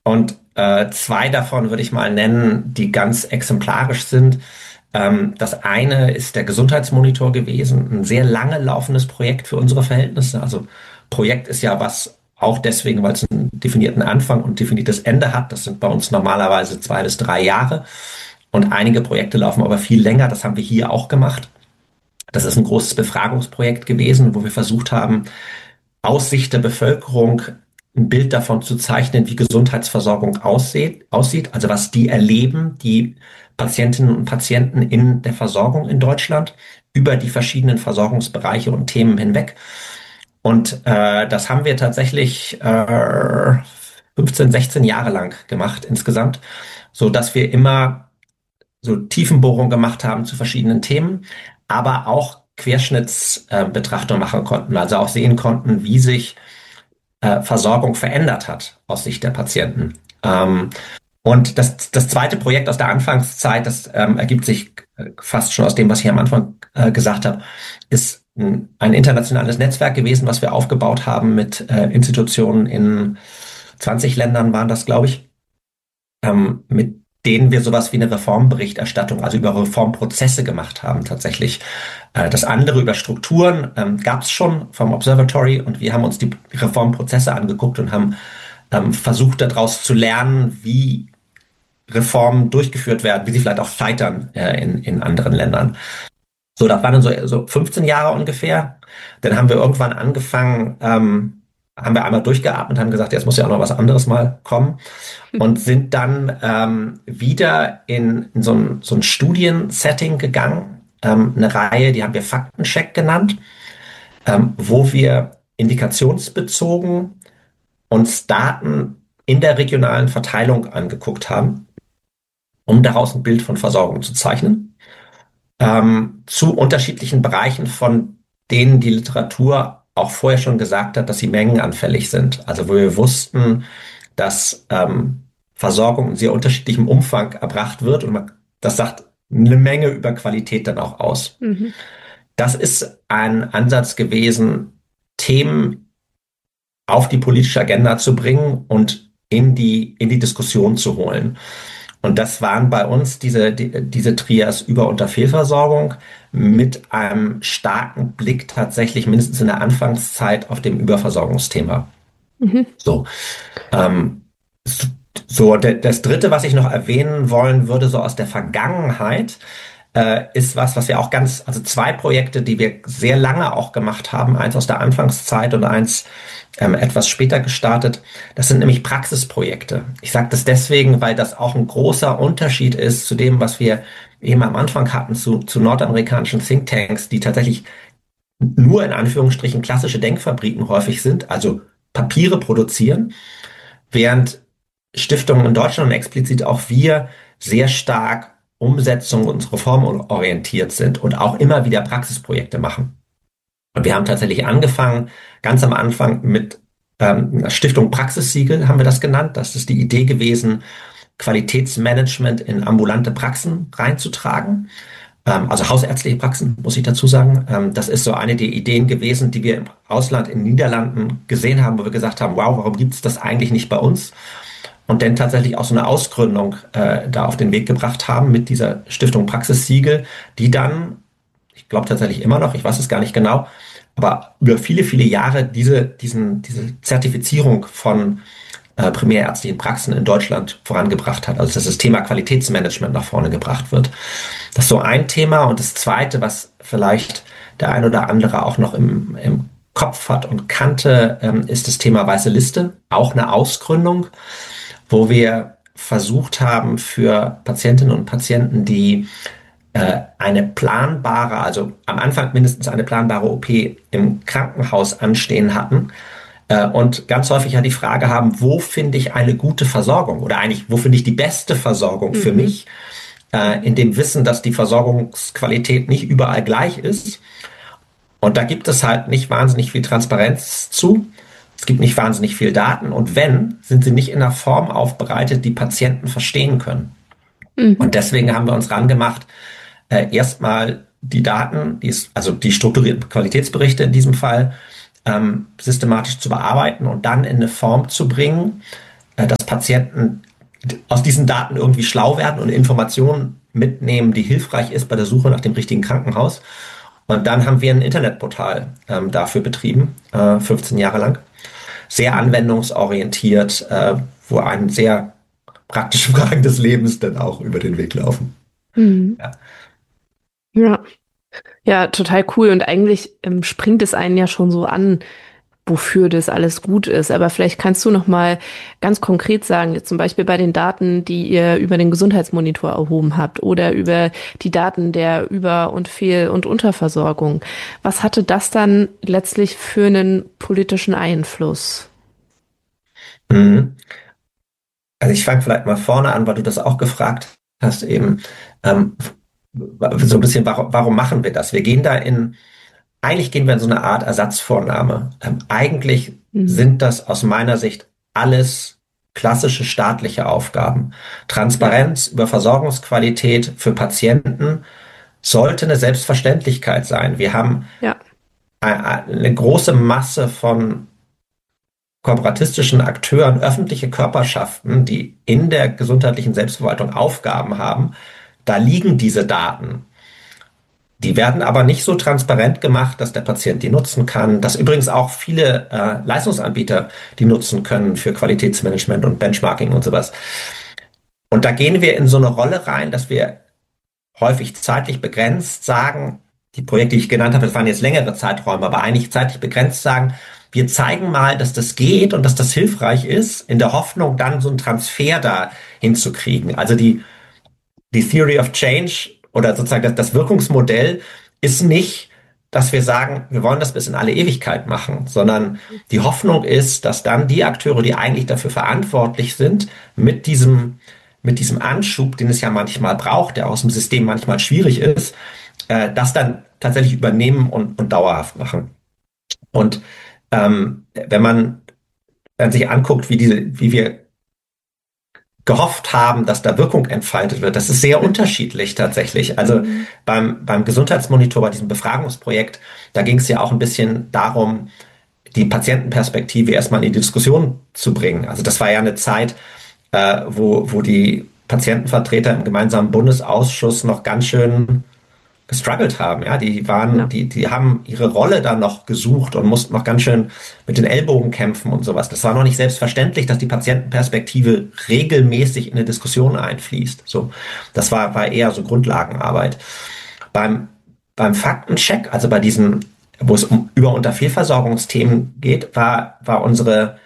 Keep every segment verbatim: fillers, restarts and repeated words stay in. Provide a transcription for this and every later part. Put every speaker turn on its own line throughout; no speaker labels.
Und äh, zwei davon würde ich mal nennen, die ganz exemplarisch sind. Ähm, das eine ist der Gesundheitsmonitor gewesen, ein sehr lange laufendes Projekt für unsere Verhältnisse. Also Projekt ist ja was auch deswegen, weil es einen definierten Anfang und definiertes Ende hat. Das sind bei uns normalerweise zwei bis drei Jahre. Und einige Projekte laufen aber viel länger. Das haben wir hier auch gemacht. Das ist ein großes Befragungsprojekt gewesen, wo wir versucht haben, aus Sicht der Bevölkerung ein Bild davon zu zeichnen, wie Gesundheitsversorgung aussieht, aussieht, also was die erleben, die Patientinnen und Patienten in der Versorgung in Deutschland über die verschiedenen Versorgungsbereiche und Themen hinweg. Und äh, das haben wir tatsächlich äh, fünfzehn, sechzehn Jahre lang gemacht insgesamt, so dass wir immer so Tiefenbohrungen gemacht haben zu verschiedenen Themen, aber auch Querschnittsbetrachtung äh, machen konnten, also auch sehen konnten, wie sich äh, Versorgung verändert hat aus Sicht der Patienten. Ähm, und das, das zweite Projekt aus der Anfangszeit, das ähm, ergibt sich fast schon aus dem, was ich am Anfang äh, gesagt habe, ist ein, ein internationales Netzwerk gewesen, was wir aufgebaut haben mit äh, Institutionen in zwanzig Ländern waren das, glaube ich, ähm, mit denen wir sowas wie eine Reformberichterstattung, also über Reformprozesse gemacht haben tatsächlich. Äh, das andere über Strukturen ähm, gab es schon vom Observatory und wir haben uns die Reformprozesse angeguckt und haben ähm, versucht daraus zu lernen, wie Reformen durchgeführt werden, wie sie vielleicht auch scheitern äh, in, in anderen Ländern. So, das waren dann so, so fünfzehn Jahre ungefähr. Dann haben wir irgendwann angefangen, ähm, haben wir einmal durchgeatmet, haben gesagt, jetzt muss ja auch noch was anderes mal kommen und sind dann ähm, wieder in, in so ein, so ein Studiensetting gegangen, ähm, eine Reihe, die haben wir Faktencheck genannt, ähm, wo wir indikationsbezogen uns Daten in der regionalen Verteilung angeguckt haben, um daraus ein Bild von Versorgung zu zeichnen, ähm, zu unterschiedlichen Bereichen, von denen die Literatur auch vorher schon gesagt hat, dass sie mengenanfällig sind. Also wo wir wussten, dass ähm, Versorgung in sehr unterschiedlichem Umfang erbracht wird und man, das sagt eine Menge über Qualität dann auch aus. Mhm. Das ist ein Ansatz gewesen, Themen auf die politische Agenda zu bringen und in die, in die Diskussion zu holen. Und das waren bei uns diese, die, diese Trias Über- und Fehlversorgung mit einem starken Blick tatsächlich mindestens in der Anfangszeit auf dem Überversorgungsthema. Mhm. So, ähm, so de, das Dritte, was ich noch erwähnen wollen würde, so aus der Vergangenheit, äh, ist was, was wir auch ganz, also zwei Projekte, die wir sehr lange auch gemacht haben, eins aus der Anfangszeit und eins ähm, etwas später gestartet. Das sind nämlich Praxisprojekte. Ich sage das deswegen, weil das auch ein großer Unterschied ist zu dem, was wir eben am Anfang hatten, zu, zu nordamerikanischen Thinktanks, die tatsächlich nur in Anführungsstrichen klassische Denkfabriken häufig sind, also Papiere produzieren, während Stiftungen in Deutschland und explizit auch wir sehr stark Umsetzung und reformorientiert sind und auch immer wieder Praxisprojekte machen. Und wir haben tatsächlich angefangen, ganz am Anfang mit ähm, einer Stiftung Praxissiegel, haben wir das genannt. Das ist die Idee gewesen, Qualitätsmanagement in ambulante Praxen reinzutragen. Ähm, also hausärztliche Praxen, muss ich dazu sagen. Ähm, das ist so eine der Ideen gewesen, die wir im Ausland, in den Niederlanden gesehen haben, wo wir gesagt haben, wow, warum gibt es das eigentlich nicht bei uns? Und dann tatsächlich auch so eine Ausgründung äh, da auf den Weg gebracht haben mit dieser Stiftung Praxissiegel, die dann, ich glaube tatsächlich immer noch, ich weiß es gar nicht genau, aber über viele, viele Jahre diese, diesen, diese Zertifizierung von äh, primärärztlichen Praxen in Deutschland vorangebracht hat. Also dass das Thema Qualitätsmanagement nach vorne gebracht wird. Das ist so ein Thema. Und das Zweite, was vielleicht der ein oder andere auch noch im, im Kopf hat und kannte, ähm, ist das Thema Weiße Liste. Auch eine Ausgründung, wo wir versucht haben, für Patientinnen und Patienten, die äh, eine planbare, also am Anfang mindestens eine planbare O P im Krankenhaus anstehen hatten äh, und ganz häufig ja die Frage haben, wo finde ich eine gute Versorgung oder eigentlich, wo finde ich die beste Versorgung mhm. für mich, äh, in dem Wissen, dass die Versorgungsqualität nicht überall gleich ist. Und da gibt es halt nicht wahnsinnig viel Transparenz zu. Es gibt nicht wahnsinnig viel Daten und wenn, sind sie nicht in einer Form aufbereitet, die Patienten verstehen können. Mhm. Und deswegen haben wir uns rangemacht, äh, erstmal die Daten, die ist, also die strukturierten Qualitätsberichte in diesem Fall, ähm, systematisch zu bearbeiten und dann in eine Form zu bringen, äh, dass Patienten aus diesen Daten irgendwie schlau werden und Informationen mitnehmen, die hilfreich ist bei der Suche nach dem richtigen Krankenhaus. Und dann haben wir ein Internetportal ähm, dafür betrieben, äh, fünfzehn Jahre lang. Sehr anwendungsorientiert, äh, wo einen sehr praktische Fragen des Lebens dann auch über den Weg laufen.
Mhm.
Ja.
Ja. Ja, total cool. Und eigentlich ähm, springt es einen ja schon so an, wofür das alles gut ist. Aber vielleicht kannst du noch mal ganz konkret sagen, jetzt zum Beispiel bei den Daten, die ihr über den Gesundheitsmonitor erhoben habt oder über die Daten der Über- und Fehl- und Unterversorgung. Was hatte das dann letztlich für einen politischen Einfluss?
Mhm. Also ich fange vielleicht mal vorne an, weil du das auch gefragt hast eben. Ähm, so ein bisschen, warum, warum machen wir das? Wir gehen da in, eigentlich gehen wir in so eine Art Ersatzvornahme. Ähm, eigentlich
Mhm.
sind das aus meiner Sicht alles klassische staatliche Aufgaben.
Ja,
Transparenz über Versorgungsqualität für Patienten sollte eine Selbstverständlichkeit sein. Wir haben
ja,
eine, eine große Masse von kooperatistischen Akteuren, öffentliche Körperschaften, die in der gesundheitlichen Selbstverwaltung Aufgaben haben. Da liegen diese Daten. Die werden aber nicht so transparent gemacht, dass der Patient die nutzen kann, dass übrigens auch viele äh, Leistungsanbieter die nutzen können für Qualitätsmanagement und Benchmarking und sowas. Und da gehen wir in so eine Rolle rein, dass wir häufig zeitlich begrenzt sagen, die Projekte, die ich genannt habe, das waren jetzt längere Zeiträume, aber eigentlich zeitlich begrenzt sagen, wir zeigen mal, dass das geht und dass das hilfreich ist, in der Hoffnung, dann so einen Transfer da hinzukriegen. Also die, die Theory of Change oder sozusagen das, das Wirkungsmodell ist nicht, dass wir sagen, wir wollen das bis in alle Ewigkeit machen, sondern die Hoffnung ist, dass dann die Akteure, die eigentlich dafür verantwortlich sind, mit diesem, mit diesem Anschub, den es ja manchmal braucht, der aus dem System manchmal schwierig ist, äh, das dann tatsächlich übernehmen und, und dauerhaft machen. Und ähm, wenn man dann sich anguckt, wie diese, wie wir gehofft haben, dass da Wirkung entfaltet wird. Das ist sehr unterschiedlich tatsächlich. Also
mhm.
beim, beim Gesundheitsmonitor, bei diesem Befragungsprojekt, da ging es ja auch ein bisschen darum, die Patientenperspektive erstmal in die Diskussion zu bringen. Also das war ja eine Zeit, äh, wo, wo die Patientenvertreter im gemeinsamen Bundesausschuss noch ganz schön gestruggelt haben. Ja, die waren,
Ja,
die, die haben ihre Rolle dann noch gesucht und mussten noch ganz schön mit den Ellbogen kämpfen und sowas. Das war noch nicht selbstverständlich, dass die Patientenperspektive regelmäßig in eine Diskussion einfließt. So, das war, war eher so Grundlagenarbeit. Beim, beim Faktencheck, also bei diesen, wo es um Über- und Unterfehlversorgungsthemen geht, war, war unsere,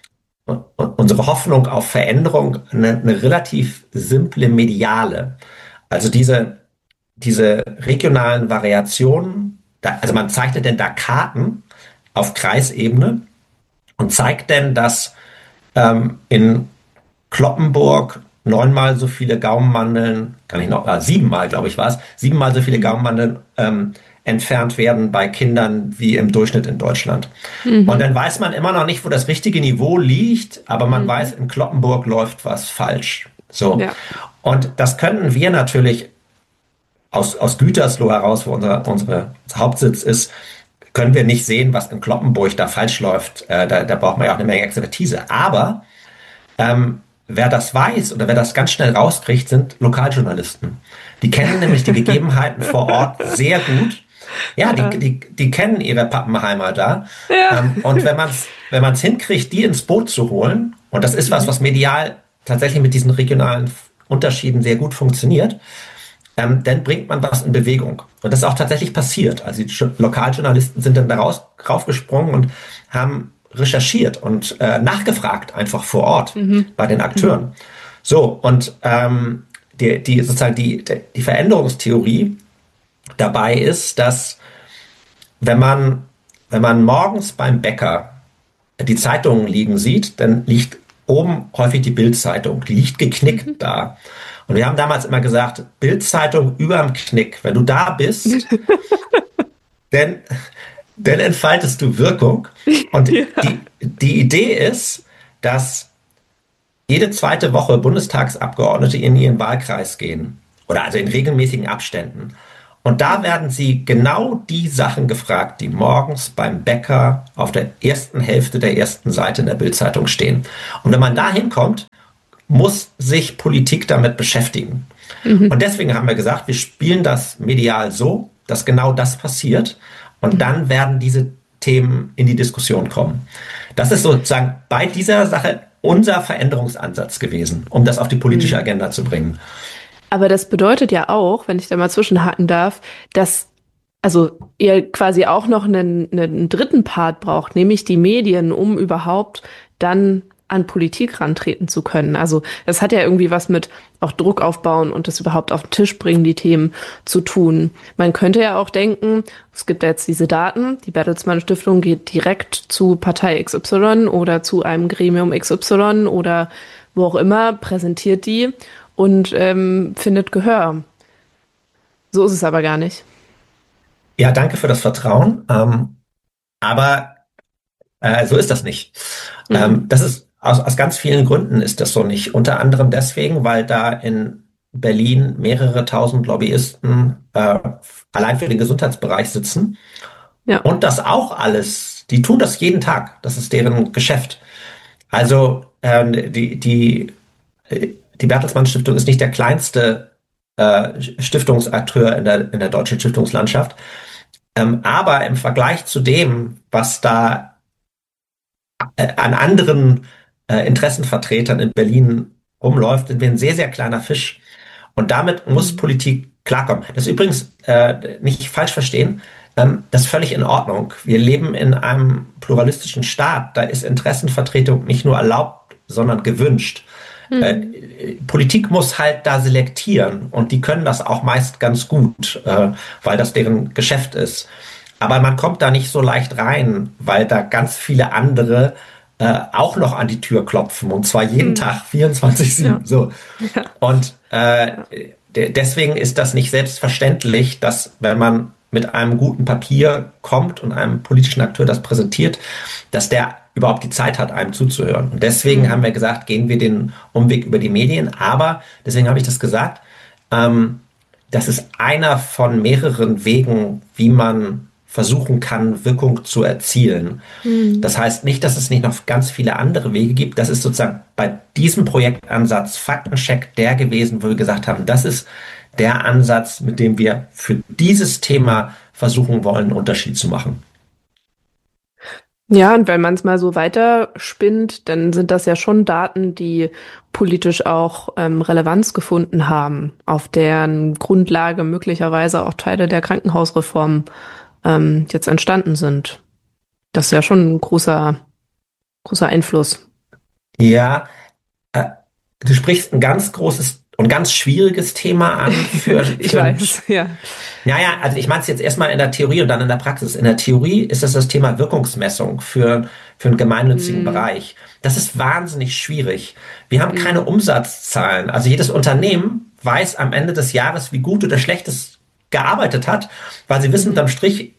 unsere Hoffnung auf Veränderung eine, eine relativ simple mediale. Also diese diese regionalen Variationen, da, also man zeichnet denn da Karten auf Kreisebene und zeigt denn, dass ähm, in Cloppenburg neunmal so viele Gaumenmandeln, kann ich noch, äh, siebenmal, glaube ich, war es, siebenmal so viele Gaumenmandeln ähm, entfernt werden bei Kindern wie im Durchschnitt in Deutschland. Und
mhm.
dann weiß man immer noch nicht, wo das richtige Niveau liegt, aber man weiß,
Mhm.
in Cloppenburg läuft was falsch. So.
Ja,
Und das könnten wir natürlich aus, aus Gütersloh heraus, wo unser, unsere unser Hauptsitz ist, können wir nicht sehen, was in Cloppenburg da falsch läuft. Äh, da, da braucht man ja auch eine Menge Expertise. Aber ähm, wer das weiß oder wer das ganz schnell rauskriegt, sind Lokaljournalisten. Die kennen nämlich die Gegebenheiten vor Ort sehr gut. Ja, die,
ja,
die, die kennen ihre Pappenheimer da.
ja.
Ähm, und wenn man es wenn man's hinkriegt, die ins Boot zu holen, und das ist was,
Mhm.
was medial tatsächlich mit diesen regionalen Unterschieden sehr gut funktioniert, ähm, dann bringt man was in Bewegung. Und das ist auch tatsächlich passiert. Also die Lokaljournalisten sind dann da raus, raufgesprungen und haben recherchiert und äh, nachgefragt einfach vor Ort
Mhm.
bei den
Mhm.
Akteuren. So, und ähm, die, die sozusagen die, die Veränderungstheorie dabei ist, dass wenn man, wenn man morgens beim Bäcker die Zeitungen liegen sieht, dann liegt oben häufig die Bild-Zeitung. Die liegt geknickt
Mhm.
da. Und wir haben damals immer gesagt, Bild-Zeitung überm Knick. Wenn du da bist, dann, dann entfaltest du Wirkung. Und
Ja.
die, die Idee ist, dass jede zweite Woche Bundestagsabgeordnete in ihren Wahlkreis gehen. Oder also in regelmäßigen Abständen. Und da werden sie genau die Sachen gefragt, die morgens beim Bäcker auf der ersten Hälfte der ersten Seite in der Bild-Zeitung stehen. Und wenn man da hinkommt, muss sich Politik damit beschäftigen. Mhm. Und deswegen haben wir gesagt, wir spielen das medial so, dass genau das passiert. Und mhm. dann werden diese Themen in die Diskussion kommen. Das ist sozusagen bei dieser Sache unser Veränderungsansatz gewesen, um das auf die politische mhm. Agenda zu bringen.
Aber das bedeutet ja auch, wenn ich da mal zwischenhaken darf, dass also ihr quasi auch noch einen, einen dritten Part braucht, nämlich die Medien, um überhaupt dann an Politik rantreten zu können. Also das hat ja irgendwie was mit auch Druck aufbauen und das überhaupt auf den Tisch bringen, die Themen zu tun. Man könnte ja auch denken, es gibt ja jetzt diese Daten, die Bertelsmann Stiftung geht direkt zu Partei X Y oder zu einem Gremium X Y oder wo auch immer, präsentiert die und ähm, findet Gehör. So ist es aber gar nicht.
Ja, danke für das Vertrauen. Ähm, aber äh, so ist das nicht. Mhm. Ähm, das ist aus, aus ganz vielen Gründen ist das so nicht. Unter anderem deswegen, weil da in Berlin mehrere tausend Lobbyisten äh, allein für den Gesundheitsbereich sitzen. Ja. Und das auch alles, die tun das jeden Tag. Das ist deren Geschäft. Also äh, die, die, die Bertelsmann Stiftung ist nicht der kleinste äh, Stiftungsakteur in der, in der deutschen Stiftungslandschaft. Ähm, aber im Vergleich zu dem, was da äh, an anderen äh, Interessenvertretern in Berlin rumläuft, sind wir ein sehr, sehr kleiner Fisch. Und damit muss Politik klarkommen. Das ist übrigens äh, nicht falsch verstehen. Ähm, das ist völlig in Ordnung. Wir leben in einem pluralistischen Staat. Da ist Interessenvertretung nicht nur erlaubt, sondern gewünscht. Mhm. Äh, Politik muss halt da selektieren und die können das auch meist ganz gut, äh, weil das deren Geschäft ist. Aber man kommt da nicht so leicht rein, weil da ganz viele andere äh, auch noch an die Tür klopfen und zwar jeden mhm. Tag, vierundzwanzig sieben. Ja. So. Ja. Und äh, ja. d- deswegen ist das nicht selbstverständlich, dass wenn man mit einem guten Papier kommt und einem politischen Akteur das präsentiert, dass der überhaupt die Zeit hat, einem zuzuhören. Und deswegen mhm. haben wir gesagt, gehen wir den Umweg über die Medien. Aber, deswegen habe ich das gesagt, ähm, das ist einer von mehreren Wegen, wie man versuchen kann, Wirkung zu erzielen. Mhm. Das heißt nicht, dass es nicht noch ganz viele andere Wege gibt. Das ist sozusagen bei diesem Projektansatz Faktencheck der gewesen, wo wir gesagt haben, das ist der Ansatz, mit dem wir für dieses Thema versuchen wollen, einen Unterschied zu machen.
Ja, und wenn man es mal so weiterspinnt, dann sind das ja schon Daten, die politisch auch ähm, Relevanz gefunden haben, auf deren Grundlage möglicherweise auch Teile der Krankenhausreform ähm, jetzt entstanden sind. Das ist ja schon ein großer, großer Einfluss.
Ja, äh, du sprichst ein ganz großes und ganz schwieriges Thema an. Für, für
ich weiß, ja.
Naja, also ich meine es jetzt erstmal in der Theorie und dann in der Praxis. In der Theorie ist das das Thema Wirkungsmessung für, für einen gemeinnützigen mm. Bereich. Das ist wahnsinnig schwierig. Wir haben mm. keine Umsatzzahlen. Also jedes Unternehmen weiß am Ende des Jahres, wie gut oder schlecht es gearbeitet hat, weil sie wissen, unterm Strich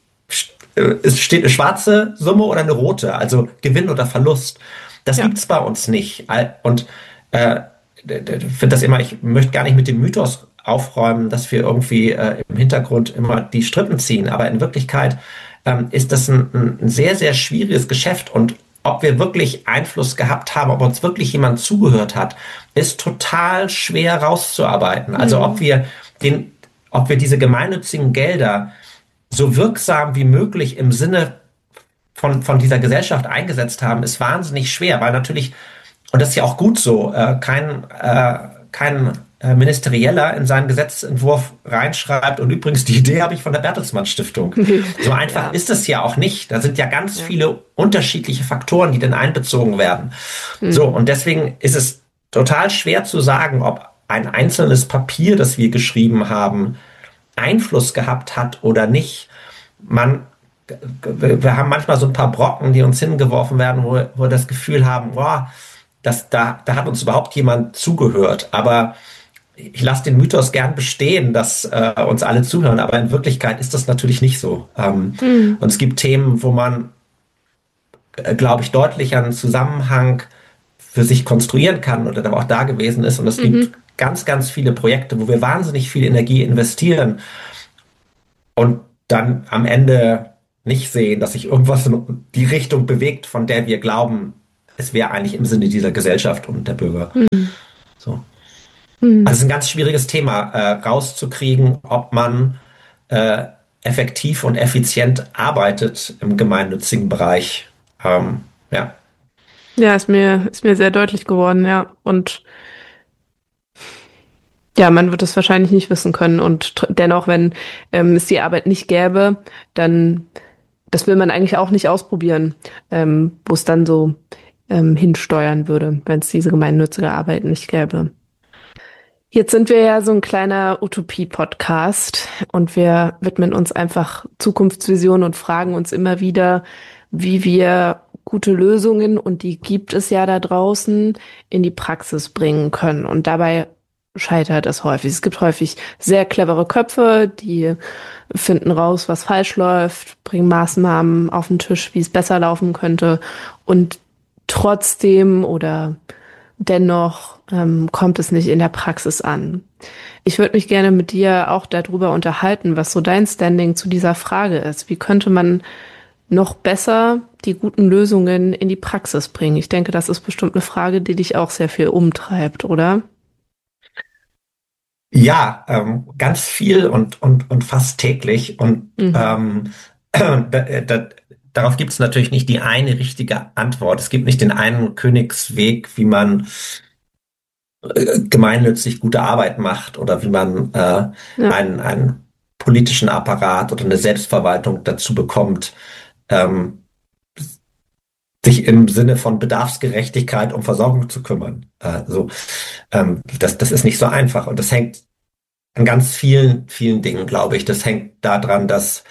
es steht eine schwarze Summe oder eine rote, also Gewinn oder Verlust. Das ja. gibt's bei uns nicht. Und äh, ich finde das immer, ich möchte gar nicht mit dem Mythos aufräumen, dass wir irgendwie äh, im Hintergrund immer die Strippen ziehen. Aber in Wirklichkeit ähm, ist das ein, ein sehr, sehr schwieriges Geschäft. Und ob wir wirklich Einfluss gehabt haben, ob uns wirklich jemand zugehört hat, ist total schwer rauszuarbeiten. Also mhm. ob wir den ob wir diese gemeinnützigen Gelder so wirksam wie möglich im Sinne von, von dieser Gesellschaft eingesetzt haben, ist wahnsinnig schwer, weil natürlich, und das ist ja auch gut so, äh, kein, äh, kein äh, Ministerieller in seinen Gesetzentwurf reinschreibt, und übrigens die Idee habe ich von der Bertelsmann Stiftung. So einfach ja. ist es ja auch nicht. Da sind ja ganz ja. viele unterschiedliche Faktoren, die dann einbezogen werden. Mhm. So, und deswegen ist es total schwer zu sagen, ob ein einzelnes Papier, das wir geschrieben haben, Einfluss gehabt hat oder nicht. Man, wir haben manchmal so ein paar Brocken, die uns hingeworfen werden, wo, wo wir das Gefühl haben, boah, das, da, da hat uns überhaupt jemand zugehört. Aber ich lasse den Mythos gern bestehen, dass äh, uns alle zuhören. Aber in Wirklichkeit ist das natürlich nicht so. Ähm, mhm. Und es gibt Themen, wo man, äh, glaube ich, deutlich einen Zusammenhang für sich konstruieren kann oder da auch da gewesen ist. Und es mhm. gibt ganz, ganz viele Projekte, wo wir wahnsinnig viel Energie investieren. und dann am Ende nicht sehen, dass sich irgendwas in die Richtung bewegt, von der wir glauben, es wäre eigentlich im Sinne dieser Gesellschaft und der Bürger.
Hm.
So. Also es
Hm.
ist ein ganz schwieriges Thema, äh, rauszukriegen, ob man äh, effektiv und effizient arbeitet im gemeinnützigen Bereich. Ähm, ja.
Ja, ist mir, ist mir sehr deutlich geworden, ja. Und ja, man wird es wahrscheinlich nicht wissen können. Und tr- dennoch, wenn ähm, es die Arbeit nicht gäbe, dann, das will man eigentlich auch nicht ausprobieren, ähm, wo es dann so ähm, hinsteuern würde, wenn es diese gemeinnützige Arbeit nicht gäbe. Jetzt sind wir ja so ein kleiner Utopie-Podcast und wir widmen uns einfach Zukunftsvisionen und fragen uns immer wieder, wie wir gute Lösungen, und die gibt es ja da draußen, in die Praxis bringen können. Und dabei scheitert es häufig. Es gibt häufig sehr clevere Köpfe, die finden raus, was falsch läuft, bringen Maßnahmen auf den Tisch, wie es besser laufen könnte. Und trotzdem oder dennoch ähm, kommt es nicht in der Praxis an. Ich würde mich gerne mit dir auch darüber unterhalten, was so dein Standing zu dieser Frage ist. Wie könnte man noch besser die guten Lösungen in die Praxis bringen? Ich denke, das ist bestimmt eine Frage, die dich auch sehr viel umtreibt, oder?
Ja, ähm, ganz viel und, und, und fast täglich. Und
Mhm.
ähm, da, da, darauf gibt es natürlich nicht die eine richtige Antwort. Es gibt nicht den einen Königsweg, wie man äh, gemeinnützig gute Arbeit macht oder wie man äh,
Ja,
einen, einen politischen Apparat oder eine Selbstverwaltung dazu bekommt, ähm, sich im Sinne von Bedarfsgerechtigkeit um Versorgung zu kümmern. Äh, so, ähm, das, das ist nicht so einfach und das hängt an ganz vielen, vielen Dingen, glaube ich. Das hängt daran, dass,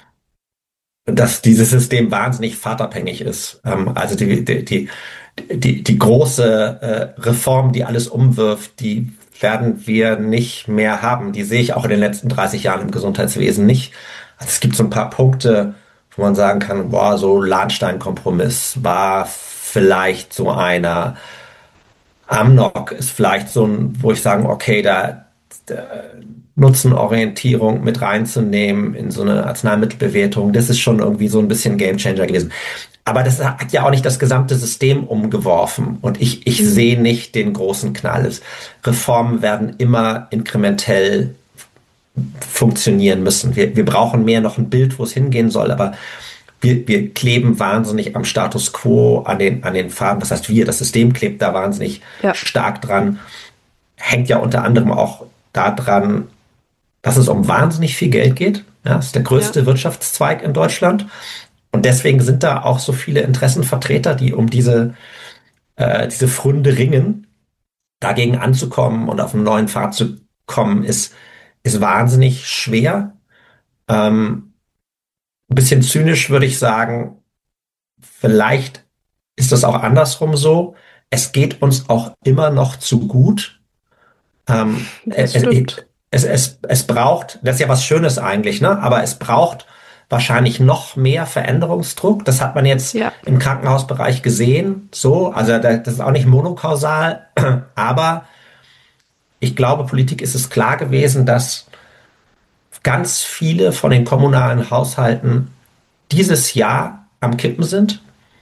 dass dieses System wahnsinnig fahrtabhängig ist. Ähm, also die, die, die, die, die große äh, Reform, die alles umwirft, die werden wir nicht mehr haben. Die sehe ich auch in den letzten dreißig Jahren im Gesundheitswesen nicht. Also es gibt so ein paar Punkte, wo man sagen kann, boah, so Lahnstein-Kompromiss war vielleicht so einer. Amnok ist vielleicht so ein, wo ich sagen, okay, da, da Nutzenorientierung mit reinzunehmen in so eine Arzneimittelbewertung, das ist schon irgendwie so ein bisschen Gamechanger gewesen. Aber das hat ja auch nicht das gesamte System umgeworfen. Und ich, ich
mhm.
sehe nicht den großen Knall. Reformen werden immer inkrementell funktionieren müssen. Wir, wir brauchen mehr noch ein Bild, wo es hingehen soll, aber wir, wir kleben wahnsinnig am Status quo, an den, an den Faden. Das heißt, wir, das System klebt da wahnsinnig
Ja,
stark dran. Hängt ja unter anderem auch daran, dass es um wahnsinnig viel Geld geht. Ja, das ist der
ja,
größte Wirtschaftszweig in Deutschland. Und deswegen sind da auch so viele Interessenvertreter, die um diese, äh, diese Pfründe ringen. Dagegen anzukommen und auf einen neuen Pfad zu kommen, ist, ist wahnsinnig schwer. Ähm, ein bisschen zynisch würde ich sagen, vielleicht ist das auch andersrum so. Es geht uns auch immer noch zu gut. Ähm,
das
es,
stimmt.
es, es, es braucht, das ist ja was Schönes eigentlich, ne? Aber es braucht wahrscheinlich noch mehr Veränderungsdruck. Das hat man jetzt
Ja,
im Krankenhausbereich gesehen. So, also da- das ist auch nicht monokausal, aber ich glaube, Politik ist es klar gewesen, dass ganz viele von den kommunalen Haushalten dieses Jahr am Kippen sind.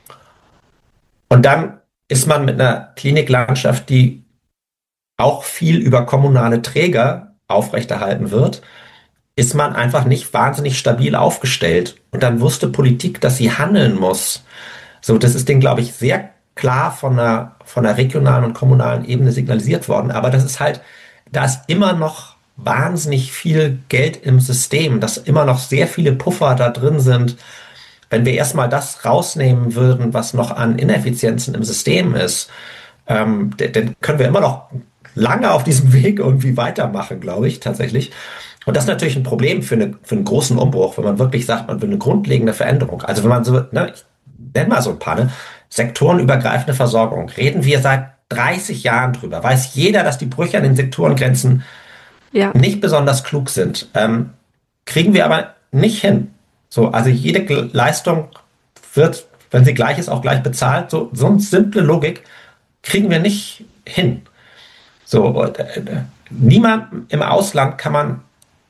Und dann ist man mit einer Kliniklandschaft, die auch viel über kommunale Träger aufrechterhalten wird, ist man einfach nicht wahnsinnig stabil aufgestellt. Und dann wusste Politik, dass sie handeln muss. So, das ist denen, glaube ich, sehr klar von der, von der regionalen und kommunalen Ebene signalisiert worden. Aber das ist halt, da ist immer noch wahnsinnig viel Geld im System, dass immer noch sehr viele Puffer da drin sind. Wenn wir erstmal das rausnehmen würden, was noch an Ineffizienzen im System ist, ähm, dann können wir immer noch lange auf diesem Weg irgendwie weitermachen, glaube ich, tatsächlich. Und das ist natürlich ein Problem für, eine, für einen großen Umbruch, wenn man wirklich sagt, man will eine grundlegende Veränderung. Also wenn man so, ne, ich nenne mal so ein paar, ne, sektorenübergreifende Versorgung, reden wir seit dreißig Jahren drüber. Weiß jeder, dass die Brüche an den Sektorengrenzen
ja,
nicht besonders klug sind. Ähm, kriegen wir aber nicht hin. So, also jede G- Leistung wird, wenn sie gleich ist, auch gleich bezahlt. So, so eine simple Logik kriegen wir nicht hin. So, und, äh, niemand im Ausland kann man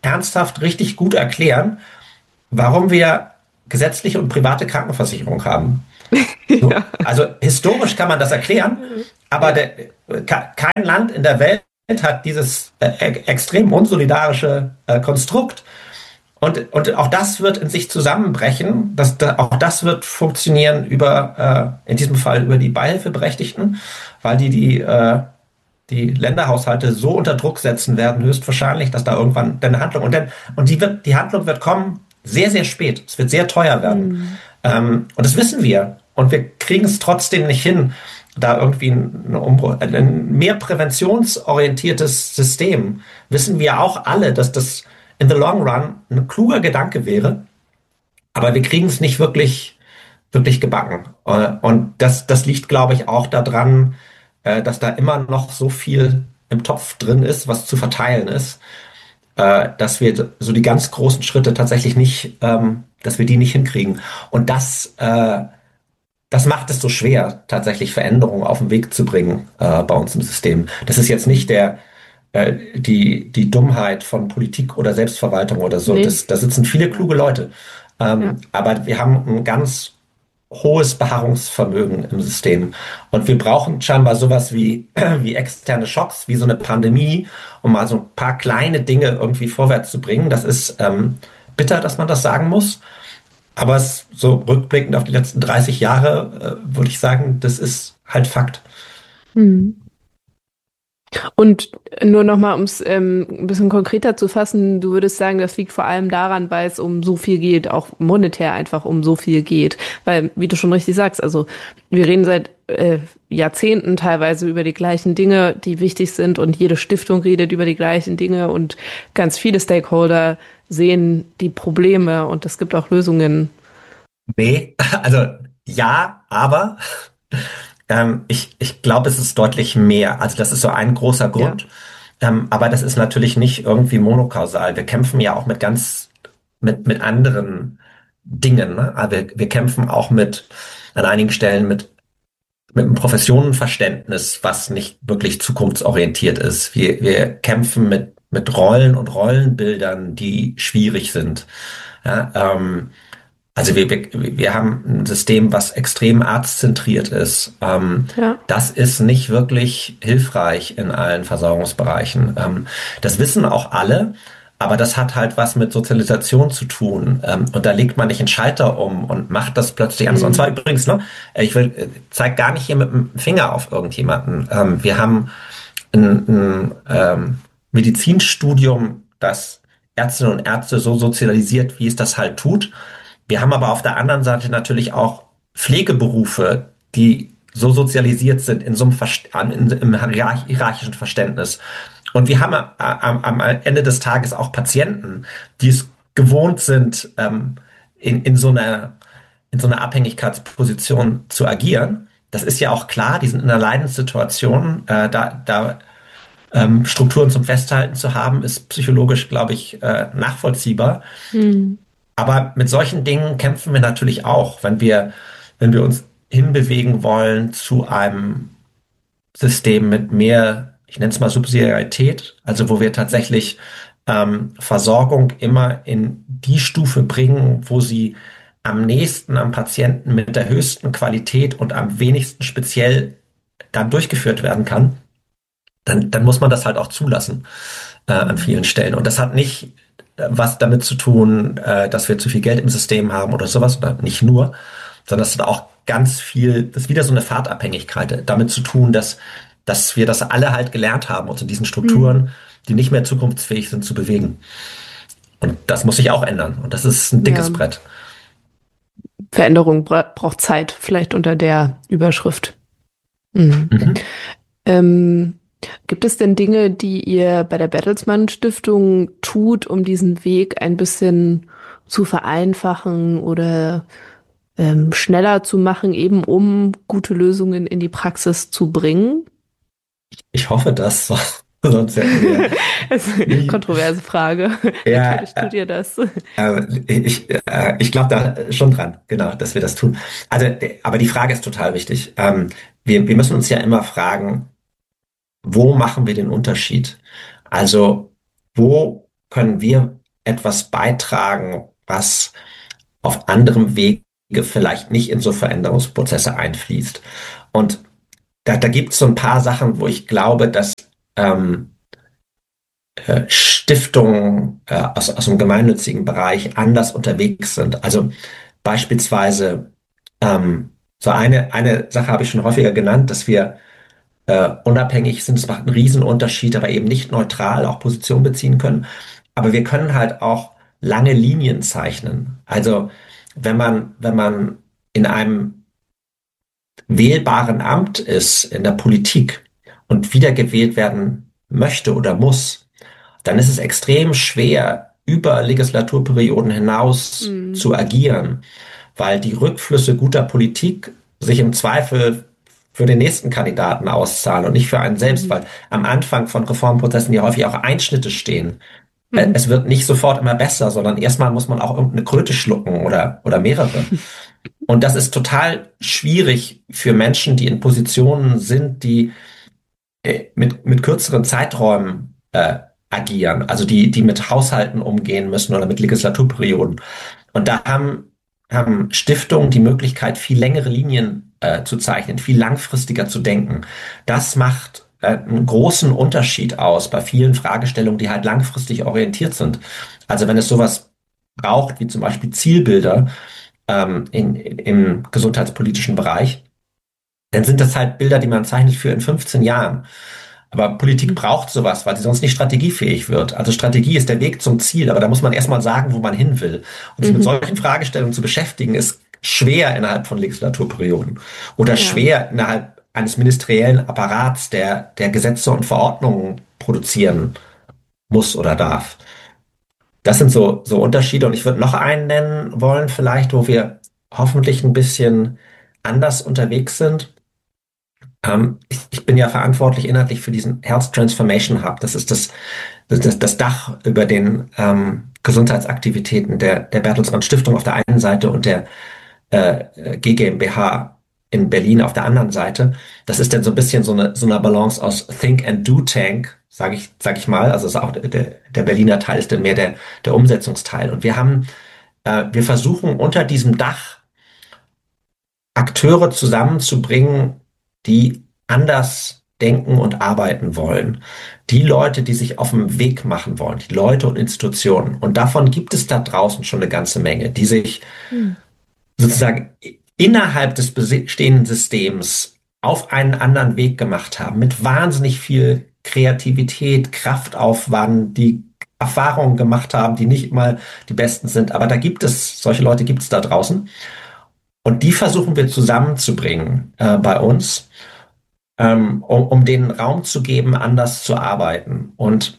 ernsthaft richtig gut erklären, warum wir gesetzliche und private Krankenversicherung haben. So,
Ja.
also historisch kann man das erklären, aber
Ja.
der, kein Land in der Welt hat dieses äh, extrem unsolidarische äh, Konstrukt. Und, und auch das wird in sich zusammenbrechen. Das, da, auch das wird funktionieren über, äh, in diesem Fall über die Beihilfeberechtigten, weil die die, äh, die Länderhaushalte so unter Druck setzen werden, höchstwahrscheinlich, dass da irgendwann eine Handlung, und dann, und die wird, die Handlung wird kommen sehr, sehr spät. Es wird sehr teuer werden.
Hm.
Ähm, und das wissen wir. Und wir kriegen es trotzdem nicht hin, da irgendwie ein, Umbruch, ein mehr präventionsorientiertes System. Wissen wir auch alle, dass das in the long run ein kluger Gedanke wäre, aber wir kriegen es nicht wirklich, wirklich gebacken. Äh, Und das, das liegt, glaube ich, auch daran, äh, dass da immer noch so viel im Topf drin ist, was zu verteilen ist, äh, dass wir so die ganz großen Schritte tatsächlich nicht, ähm, dass wir die nicht hinkriegen. Und das, äh, das macht es so schwer, tatsächlich Veränderungen auf den Weg zu bringen äh, bei uns im System. Das ist jetzt nicht der äh, die die Dummheit von Politik oder Selbstverwaltung oder so.
Nee.
Das, da sitzen viele kluge Leute, ähm,
Ja.
aber wir haben ein ganz hohes Beharrungsvermögen im System. Und wir brauchen scheinbar sowas wie, wie externe Schocks, wie so eine Pandemie, um mal so ein paar kleine Dinge irgendwie vorwärts zu bringen. Das ist ähm, bitter, dass man das sagen muss. Aber es, so rückblickend auf die letzten dreißig Jahre, äh, würde ich sagen, das ist halt Fakt.
Hm. Und nur nochmal, um es ähm, ein bisschen konkreter zu fassen, du würdest sagen, das liegt vor allem daran, weil es um so viel geht, auch monetär einfach um so viel geht. Weil, wie du schon richtig sagst, also wir reden seit äh, Jahrzehnten teilweise über die gleichen Dinge, die wichtig sind, und jede Stiftung redet über die gleichen Dinge und ganz viele Stakeholder sehen die Probleme und es gibt auch Lösungen.
Nee, also ja, aber ähm, ich, ich glaube, es ist deutlich mehr. Also das ist so ein großer
Ja.
Grund. Ähm, aber das ist natürlich nicht irgendwie monokausal. Wir kämpfen ja auch mit ganz, mit, mit anderen Dingen. Ne? Also wir, wir kämpfen auch mit, an einigen Stellen mit, mit einem Professionenverständnis, was nicht wirklich zukunftsorientiert ist. Wir, wir kämpfen mit, mit Rollen und Rollenbildern, die schwierig sind. Ja, ähm, also wir, wir, wir haben ein System, was extrem arztzentriert ist. Ähm,
Ja.
das ist nicht wirklich hilfreich in allen Versorgungsbereichen. Ähm, das wissen auch alle, aber das hat halt was mit Sozialisation zu tun. Ähm, und da legt man nicht einen Schalter um und macht das plötzlich anders. Und zwar
Hm.
übrigens, ne, ich will, äh, zeig gar nicht hier mit dem Finger auf irgendjemanden. Ähm, wir haben ein, ein ähm, Medizinstudium, das Ärztinnen und Ärzte so sozialisiert, wie es das halt tut. Wir haben aber auf der anderen Seite natürlich auch Pflegeberufe, die so sozialisiert sind in so einem Verst in, im hierarch- hierarchischen Verständnis. Und wir haben am, am Ende des Tages auch Patienten, die es gewohnt sind, ähm, in, in so einer, in so einer Abhängigkeitsposition zu agieren. Das ist ja auch klar, die sind in einer Leidenssituation. Äh, da, da ähm, Strukturen zum Festhalten zu haben, ist psychologisch, glaube ich, äh, nachvollziehbar.
Hm.
Aber mit solchen Dingen kämpfen wir natürlich auch, wenn wir, wenn wir uns hinbewegen wollen zu einem System mit mehr, ich nenne es mal Subsidiarität, also wo wir tatsächlich ähm, Versorgung immer in die Stufe bringen, wo sie am nächsten am Patienten mit der höchsten Qualität und am wenigsten speziell dann durchgeführt werden kann, dann, dann muss man das halt auch zulassen äh, an vielen Stellen. Und das hat nicht äh, was damit zu tun, äh, dass wir zu viel Geld im System haben oder sowas, oder nicht nur, sondern es hat auch ganz viel, das ist wieder so eine Fahrtabhängigkeit, äh, damit zu tun, dass, dass wir das alle halt gelernt haben, uns in diesen Strukturen,
Hm.
die nicht mehr zukunftsfähig sind, zu bewegen. Und das muss sich auch ändern. Und das ist ein dickes
Ja.
Brett.
Veränderung bra braucht Zeit, vielleicht unter der Überschrift. Mhm.
Mhm.
Ähm, gibt es denn Dinge, die ihr bei der Bertelsmann Stiftung tut, um diesen Weg ein bisschen zu vereinfachen oder ähm, schneller zu machen, eben um gute Lösungen in die Praxis zu bringen?
Ich hoffe das, sonst hätten wir
Das ist eine
nie,
kontroverse Frage.
ja,
Natürlich tut ihr das.
äh, ich, äh, ich glaube da schon dran, genau, dass wir das tun. Also, äh, aber die Frage ist total wichtig. Ähm, wir, wir müssen uns ja immer fragen, wo machen wir den Unterschied? Also, wo können wir etwas beitragen, was auf anderem Wege vielleicht nicht in so Veränderungsprozesse einfließt. Und da, da gibt es so ein paar Sachen, wo ich glaube, dass ähm, äh, Stiftungen äh, aus, aus dem gemeinnützigen Bereich anders unterwegs sind. Also beispielsweise ähm, so eine, eine Sache habe ich schon häufiger genannt, dass wir äh, unabhängig sind. Es macht einen Riesenunterschied, aber eben nicht neutral auch Position beziehen können. Aber wir können halt auch lange Linien zeichnen. Also wenn man, wenn man in einem wählbaren Amt ist, in der Politik und wiedergewählt werden möchte oder muss, dann ist es extrem schwer, über Legislaturperioden hinaus
Mhm.
zu agieren, weil die Rückflüsse guter Politik sich im Zweifel für den nächsten Kandidaten auszahlen und nicht für einen selbst,
Mhm.
weil am Anfang von Reformprozessen ja häufig auch Einschnitte stehen. Äh,
Mhm.
Es wird nicht sofort immer besser, sondern erstmal muss man auch irgendeine Kröte schlucken oder, oder mehrere. Und das ist total schwierig für Menschen, die in Positionen sind, die äh, mit, mit kürzeren Zeiträumen äh, agieren, also die, die mit Haushalten umgehen müssen oder mit Legislaturperioden. Und da haben, haben Stiftungen die Möglichkeit, viel längere Linien äh, zu zeichnen, viel langfristiger zu denken. Das macht äh, einen großen Unterschied aus bei vielen Fragestellungen, die halt langfristig orientiert sind. Also wenn es sowas braucht, wie zum Beispiel Zielbilder ähm, in, in, im gesundheitspolitischen Bereich, dann sind das halt Bilder, die man zeichnet für in fünfzehn Jahren. Aber Politik braucht sowas, weil sie sonst nicht strategiefähig wird. Also Strategie ist der Weg zum Ziel, aber da muss man erstmal sagen, wo man hin will. Und sich mit
Mhm.
solchen Fragestellungen zu beschäftigen, ist schwer innerhalb von Legislaturperioden oder
Ja.
schwer innerhalb eines ministeriellen Apparats, der, der Gesetze und Verordnungen produzieren muss oder darf. Das sind so, so Unterschiede. Und ich würde noch einen nennen wollen, vielleicht, wo wir hoffentlich ein bisschen anders unterwegs sind. Ähm, ich, ich bin ja verantwortlich inhaltlich für diesen Health Transformation Hub. Das ist das, das, das Dach über den ähm, Gesundheitsaktivitäten der, der Bertelsmann Stiftung auf der einen Seite und der äh, G GmbH in Berlin auf der anderen Seite. Das ist dann so ein bisschen so eine, so eine Balance aus Think and Do Tank, sage ich, sag ich mal. Also ist auch der, der Berliner Teil ist dann mehr der, der Umsetzungsteil. Und wir haben, äh, wir versuchen unter diesem Dach Akteure zusammenzubringen, die anders denken und arbeiten wollen. Die Leute, die sich auf den Weg machen wollen, die Leute und Institutionen. Und davon gibt es da draußen schon eine ganze Menge, die sich
Mhm.
sozusagen innerhalb des bestehenden Systems auf einen anderen Weg gemacht haben, mit wahnsinnig viel Kreativität, Kraftaufwand, die Erfahrungen gemacht haben, die nicht immer die besten sind. Aber da gibt es, solche Leute gibt es da draußen. Und die versuchen wir zusammenzubringen äh, bei uns, ähm, um, um denen Raum zu geben, anders zu arbeiten. Und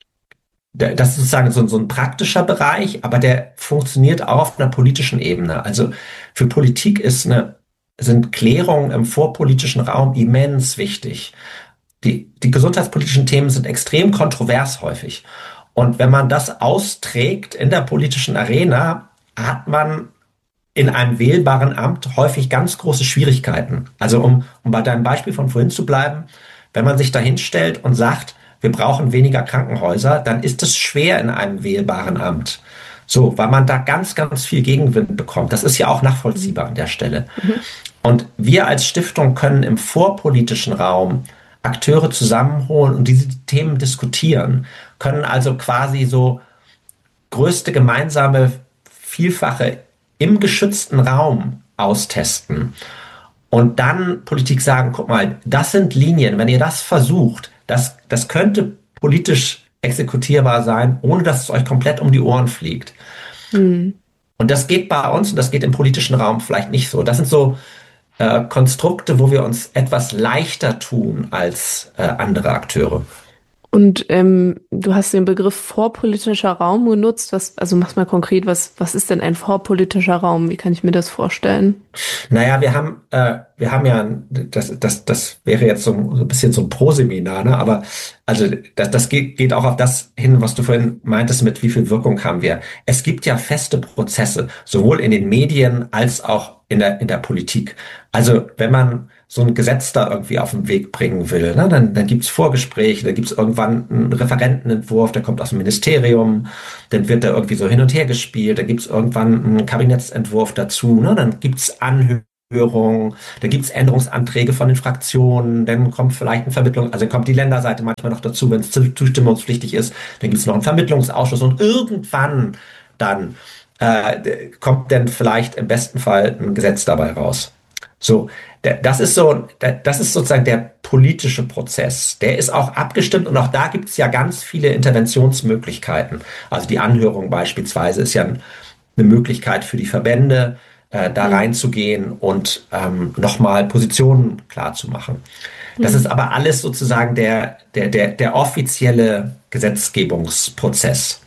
der- das ist sozusagen so, so ein praktischer Bereich, aber der funktioniert auch auf einer politischen Ebene. Also für Politik ist eine, sind Klärungen im vorpolitischen Raum immens wichtig. Die, die gesundheitspolitischen Themen sind extrem kontrovers häufig. Und wenn man das austrägt in der politischen Arena, hat man in einem wählbaren Amt häufig ganz große Schwierigkeiten. Also um, um bei deinem Beispiel von vorhin zu bleiben, wenn man sich da hinstellt und sagt, wir brauchen weniger Krankenhäuser, dann ist es schwer in einem wählbaren Amt. So, weil man da ganz, ganz viel Gegenwind bekommt. Das ist ja auch nachvollziehbar an der Stelle.
Mhm.
Und wir als Stiftung können im vorpolitischen Raum Akteure zusammenholen und diese Themen diskutieren, können also quasi so größte gemeinsame Vielfache im geschützten Raum austesten und dann Politik sagen, guck mal, das sind Linien, wenn ihr das versucht, das, das könnte politisch exekutierbar sein, ohne dass es euch komplett um die Ohren fliegt.
Mhm.
Und das geht bei uns und das geht im politischen Raum vielleicht nicht so. Das sind so äh, Konstrukte, wo wir uns etwas leichter tun als äh, andere Akteure.
Und ähm, du hast den Begriff vorpolitischer Raum genutzt. Was, also mach's mal konkret, was, was ist denn ein vorpolitischer Raum? Wie kann ich mir das vorstellen?
Naja, wir haben, äh, wir haben ja, das, das, das wäre jetzt so, so ein bisschen so ein Pro-Seminar, ne? Aber also das, das geht, geht auch auf das hin, was du vorhin meintest, mit wie viel Wirkung haben wir. Es gibt ja feste Prozesse, sowohl in den Medien als auch in der, in der Politik. Also wenn man so ein Gesetz da irgendwie auf den Weg bringen will, ne? Dann, dann gibt's Vorgespräche, dann gibt's irgendwann einen Referentenentwurf, der kommt aus dem Ministerium, dann wird da irgendwie so hin und her gespielt, dann gibt's irgendwann einen Kabinettsentwurf dazu, ne? Dann gibt's Anhörungen, dann gibt's Änderungsanträge von den Fraktionen, dann kommt vielleicht eine Vermittlung, also dann kommt die Länderseite manchmal noch dazu, wenn es zustimmungspflichtig ist, dann gibt's noch einen Vermittlungsausschuss und irgendwann dann äh, kommt dann vielleicht im besten Fall ein Gesetz dabei raus. So, das ist so, das ist sozusagen der politische Prozess. Der ist auch abgestimmt und auch da gibt es ja ganz viele Interventionsmöglichkeiten. Also die Anhörung beispielsweise ist ja eine Möglichkeit für die Verbände, äh, da reinzugehen und ähm, nochmal Positionen klar zu machen. Das ist aber alles sozusagen der, der, der, der offizielle Gesetzgebungsprozess.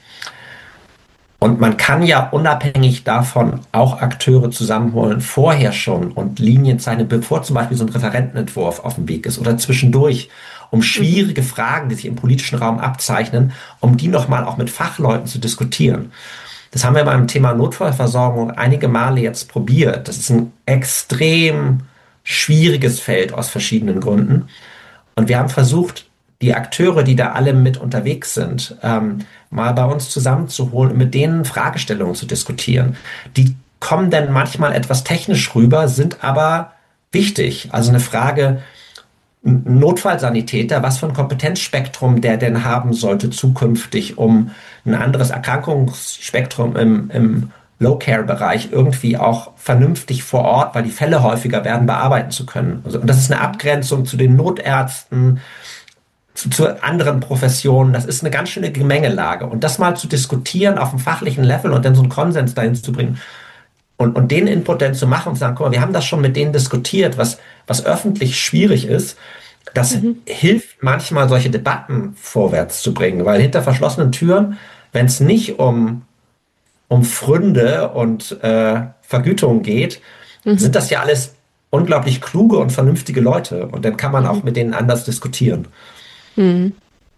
Und man kann ja unabhängig davon auch Akteure zusammenholen, vorher schon und Linien zeichnen, bevor zum Beispiel so ein Referentenentwurf auf dem Weg ist oder zwischendurch, um schwierige Fragen, die sich im politischen Raum abzeichnen, um die nochmal auch mit Fachleuten zu diskutieren. Das haben wir beim Thema Notfallversorgung einige Male jetzt probiert. Das ist ein extrem schwieriges Feld aus verschiedenen Gründen. Und wir haben versucht, die Akteure, die da alle mit unterwegs sind, ähm, mal bei uns zusammenzuholen und mit denen Fragestellungen zu diskutieren. Die kommen dann manchmal etwas technisch rüber, sind aber wichtig. Also eine Frage, ein Notfallsanitäter, was für ein Kompetenzspektrum der denn haben sollte zukünftig, um ein anderes Erkrankungsspektrum im, im Low-Care-Bereich irgendwie auch vernünftig vor Ort, weil die Fälle häufiger werden, bearbeiten zu können. Also, und das ist eine Abgrenzung zu den Notärzten, Zu, zu anderen Professionen. Das ist eine ganz schöne Gemengelage. Und das mal zu diskutieren auf einem fachlichen Level und dann so einen Konsens dahin zu bringen und, und den Input dann zu machen und zu sagen, guck mal, wir haben das schon mit denen diskutiert, was, was öffentlich schwierig ist. Das mhm. hilft manchmal, solche Debatten vorwärts zu bringen, weil hinter verschlossenen Türen, wenn es nicht um, um Pfründe und äh, Vergütung geht, mhm. sind das ja alles unglaublich kluge und vernünftige Leute. Und dann kann man mhm. auch mit denen anders diskutieren.
Hm.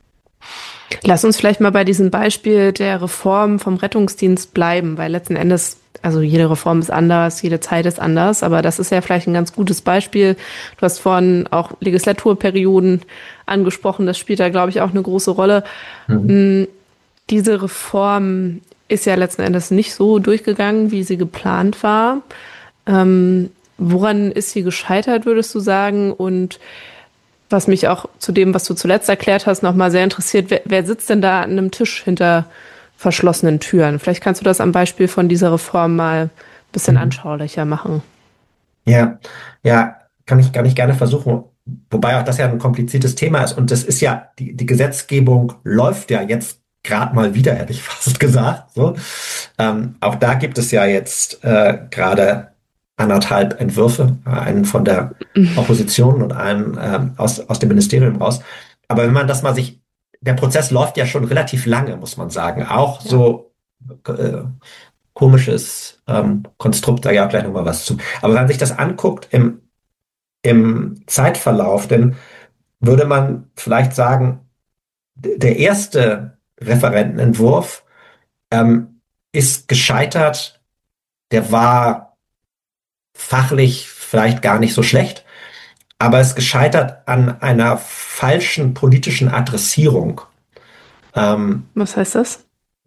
Lass uns vielleicht mal bei diesem Beispiel der Reform vom Rettungsdienst bleiben, weil letzten Endes, also jede Reform ist anders, jede Zeit ist anders, aber das ist ja vielleicht ein ganz gutes Beispiel. Du hast vorhin auch Legislaturperioden angesprochen, das spielt da, glaube ich, auch eine große Rolle. Mhm. Diese Reform ist ja letzten Endes nicht so durchgegangen, wie sie geplant war. Ähm, woran ist sie gescheitert, würdest du sagen? Und was mich auch zu dem, was du zuletzt erklärt hast, nochmal sehr interessiert, wer, wer sitzt denn da an einem Tisch hinter verschlossenen Türen? Vielleicht kannst du das am Beispiel von dieser Reform mal ein bisschen mhm. anschaulicher machen.
Ja, ja, kann ich, kann ich gerne versuchen. Wobei auch das ja ein kompliziertes Thema ist. Und das ist ja, die, die Gesetzgebung läuft ja jetzt gerade mal wieder, hätte ich fast gesagt. So. Ähm, auch da gibt es ja jetzt äh, gerade anderthalb Entwürfe, einen von der Opposition und einen ähm, aus, aus dem Ministerium raus. Aber wenn man das mal sich, der Prozess läuft ja schon relativ lange, muss man sagen. Auch ja. so äh, komisches ähm, Konstrukt, da ja gleich nochmal was zu. Aber wenn man sich das anguckt im, im Zeitverlauf, dann würde man vielleicht sagen, der erste Referentenentwurf ähm, ist gescheitert, der war fachlich vielleicht gar nicht so schlecht, aber es gescheitert an einer falschen politischen Adressierung. Ähm,
Was heißt das?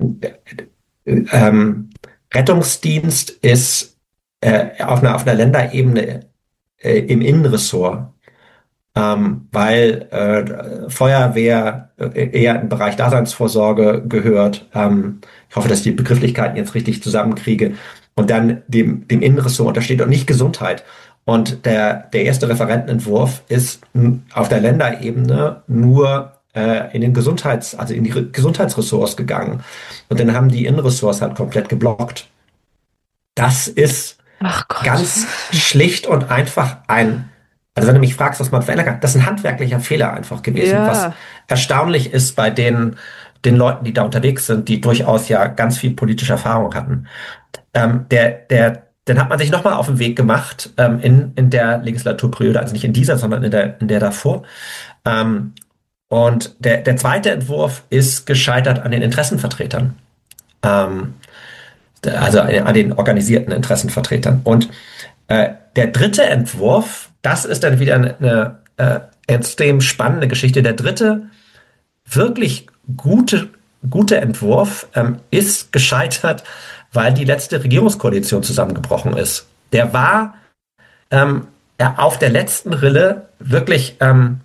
Ähm, Rettungsdienst ist äh, auf einer, auf einer Länderebene äh, im Innenressort, ähm, weil äh, Feuerwehr äh, eher im Bereich Daseinsvorsorge gehört. Ähm, ich hoffe, dass ich die Begrifflichkeiten jetzt richtig zusammenkriege. Und dann dem, dem Innenressort untersteht und nicht Gesundheit. Und der, der erste Referentenentwurf ist auf der Länderebene nur äh, in den Gesundheits-, also in die Re- Gesundheitsressorts gegangen. Und dann haben die Innenressorts halt komplett geblockt. Das ist
Ach Gott.
ganz schlicht und einfach ein, also wenn du mich fragst, was man verändern kann, das ist ein handwerklicher Fehler einfach gewesen,
Ja.
was erstaunlich ist bei den, den Leuten, die da unterwegs sind, die durchaus ja ganz viel politische Erfahrung hatten. Ähm, der, der, dann hat man sich nochmal auf den Weg gemacht ähm, in, in der Legislaturperiode, also nicht in dieser, sondern in der, in der davor. Ähm, und der, der zweite Entwurf ist gescheitert an den Interessenvertretern. Ähm, also an den organisierten Interessenvertretern. Und äh, der dritte Entwurf, das ist dann wieder eine, eine äh, extrem spannende Geschichte. Der dritte wirklich gute, gute Entwurf ähm, ist gescheitert, weil die letzte Regierungskoalition zusammengebrochen ist. Der war ähm, ja, auf der letzten Rille wirklich ähm,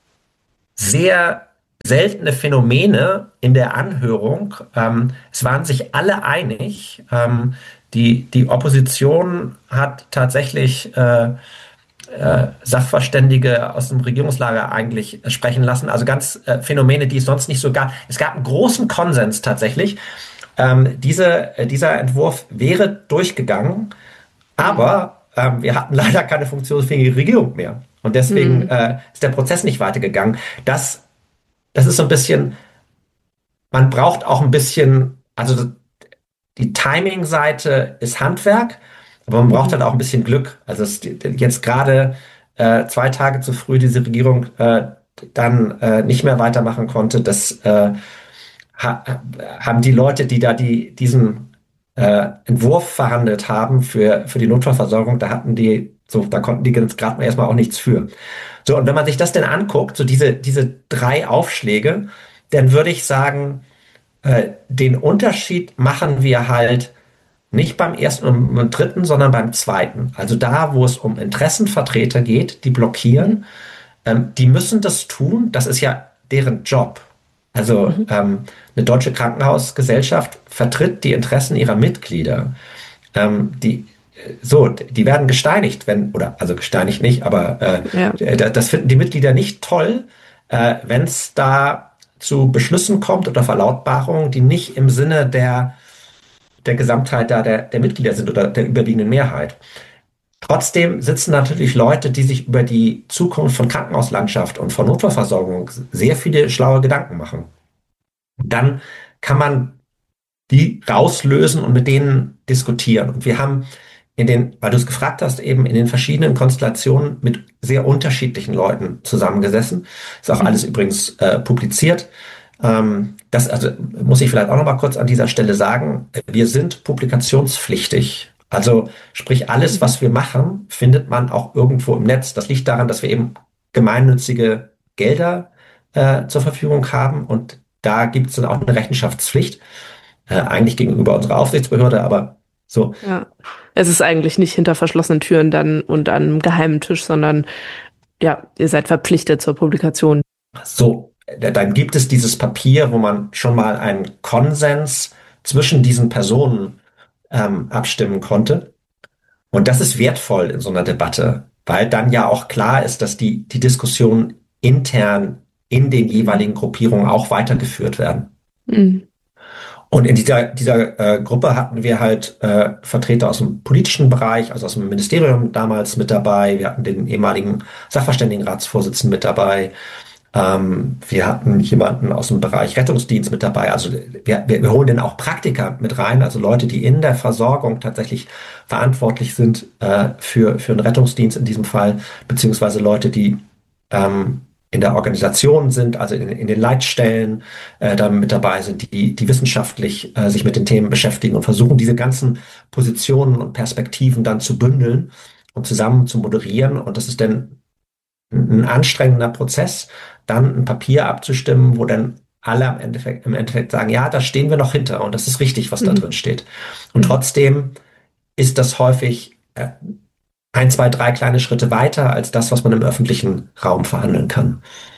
sehr seltene Phänomene in der Anhörung. Ähm, es waren sich alle einig. Ähm, die, die Opposition hat tatsächlich äh, äh, Sachverständige aus dem Regierungslager eigentlich sprechen lassen. Also ganz äh, Phänomene, die es sonst nicht so gab. Es gab einen großen Konsens tatsächlich. Ähm, diese, äh, dieser Entwurf wäre durchgegangen, aber ähm, wir hatten leider keine funktionsfähige Regierung mehr. Und deswegen mhm. äh, ist der Prozess nicht weitergegangen. Das, das ist so ein bisschen, man braucht auch ein bisschen, also die Timing-Seite ist Handwerk, aber man braucht mhm. halt auch ein bisschen Glück. Also es, jetzt gerade äh, zwei Tage zu früh diese Regierung äh, dann äh, nicht mehr weitermachen konnte, das äh, ha, haben die Leute, die da die, diesen äh, Entwurf verhandelt haben für, für die Notfallversorgung, da hatten die so, da konnten die jetzt gerade mal erstmal auch nichts für. So, und wenn man sich das denn anguckt, so diese, diese drei Aufschläge, dann würde ich sagen, äh, den Unterschied machen wir halt nicht beim ersten und beim dritten, sondern beim zweiten. Also da, wo es um Interessenvertreter geht, die blockieren, ähm, die müssen das tun. Das ist ja deren Job. Also mhm. ähm, eine deutsche Krankenhausgesellschaft vertritt die Interessen ihrer Mitglieder. Ähm, die So, die werden gesteinigt, wenn, oder, also gesteinigt nicht, aber äh, ja. das finden die Mitglieder nicht toll, äh, wenn es da zu Beschlüssen kommt oder Verlautbarungen, die nicht im Sinne der, der Gesamtheit da der, der Mitglieder sind oder der überwiegenden Mehrheit. Trotzdem sitzen natürlich Leute, die sich über die Zukunft von Krankenhauslandschaft und von Notfallversorgung sehr viele schlaue Gedanken machen. Dann kann man die rauslösen und mit denen diskutieren. Und wir haben in den, weil du es gefragt hast, eben in den verschiedenen Konstellationen mit sehr unterschiedlichen Leuten zusammengesessen. Ist auch mhm. alles übrigens äh, publiziert. Ähm, das also muss ich vielleicht auch noch mal kurz an dieser Stelle sagen. Wir sind publikationspflichtig. Also sprich, alles, was wir machen, findet man auch irgendwo im Netz. Das liegt daran, dass wir eben gemeinnützige Gelder äh, zur Verfügung haben. Und da gibt es dann auch eine Rechenschaftspflicht. Äh, eigentlich gegenüber unserer Aufsichtsbehörde, aber so.
Ja, es ist eigentlich nicht hinter verschlossenen Türen dann und an einem geheimen Tisch, sondern ja, ihr seid verpflichtet zur Publikation.
So, dann gibt es dieses Papier, wo man schon mal einen Konsens zwischen diesen Personen ähm, abstimmen konnte. Und das ist wertvoll in so einer Debatte, weil dann ja auch klar ist, dass die, die Diskussionen intern in den jeweiligen Gruppierungen auch weitergeführt werden. Mhm. Und in dieser, dieser äh, Gruppe hatten wir halt äh, Vertreter aus dem politischen Bereich, also aus dem Ministerium damals mit dabei. Wir hatten den ehemaligen Sachverständigenratsvorsitzenden mit dabei. Ähm, wir hatten jemanden aus dem Bereich Rettungsdienst mit dabei. Also wir, wir, wir holen dann auch Praktiker mit rein, also Leute, die in der Versorgung tatsächlich verantwortlich sind äh, für, für einen Rettungsdienst in diesem Fall, beziehungsweise Leute, die ähm, in der Organisation sind, also in, in den Leitstellen äh, da mit dabei sind, die, die wissenschaftlich äh, sich mit den Themen beschäftigen und versuchen, diese ganzen Positionen und Perspektiven dann zu bündeln und zusammen zu moderieren. Und das ist dann ein anstrengender Prozess, dann ein Papier abzustimmen, wo dann alle im Endeffekt, im Endeffekt sagen, ja, da stehen wir noch hinter und das ist richtig, was mhm. da drin steht. Und trotzdem ist das häufig äh, ein, zwei, drei kleine Schritte weiter als das, was man im öffentlichen Raum verhandeln kann.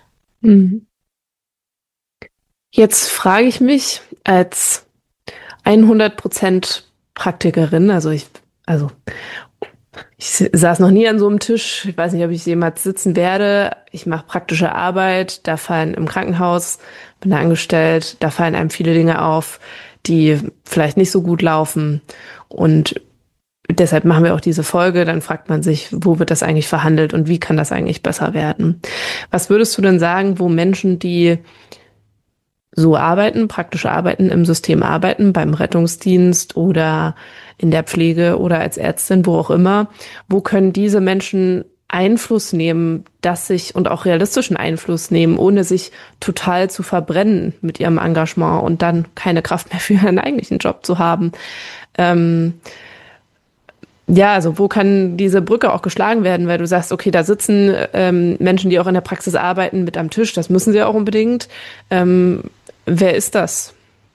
Jetzt frage ich mich als hundert Prozent Praktikerin, also ich, also ich saß noch nie an so einem Tisch, ich weiß nicht, ob ich jemals sitzen werde. Ich mache praktische Arbeit, da fallen im Krankenhaus, bin da angestellt, da fallen einem viele Dinge auf, die vielleicht nicht so gut laufen und deshalb machen wir auch diese Folge, dann fragt man sich, wo wird das eigentlich verhandelt und wie kann das eigentlich besser werden? Was würdest du denn sagen, wo Menschen, die so arbeiten, praktische Arbeiten im System arbeiten, beim Rettungsdienst oder in der Pflege oder als Ärztin, wo auch immer, wo können diese Menschen Einfluss nehmen, dass sich und auch realistischen Einfluss nehmen, ohne sich total zu verbrennen mit ihrem Engagement und dann keine Kraft mehr für ihren eigentlichen Job zu haben? Ähm, Ja, also wo kann diese Brücke auch geschlagen werden, weil du sagst, okay, da sitzen ähm, Menschen, die auch in der Praxis arbeiten, mit am Tisch, das müssen sie ja auch unbedingt. Ähm, wer ist das?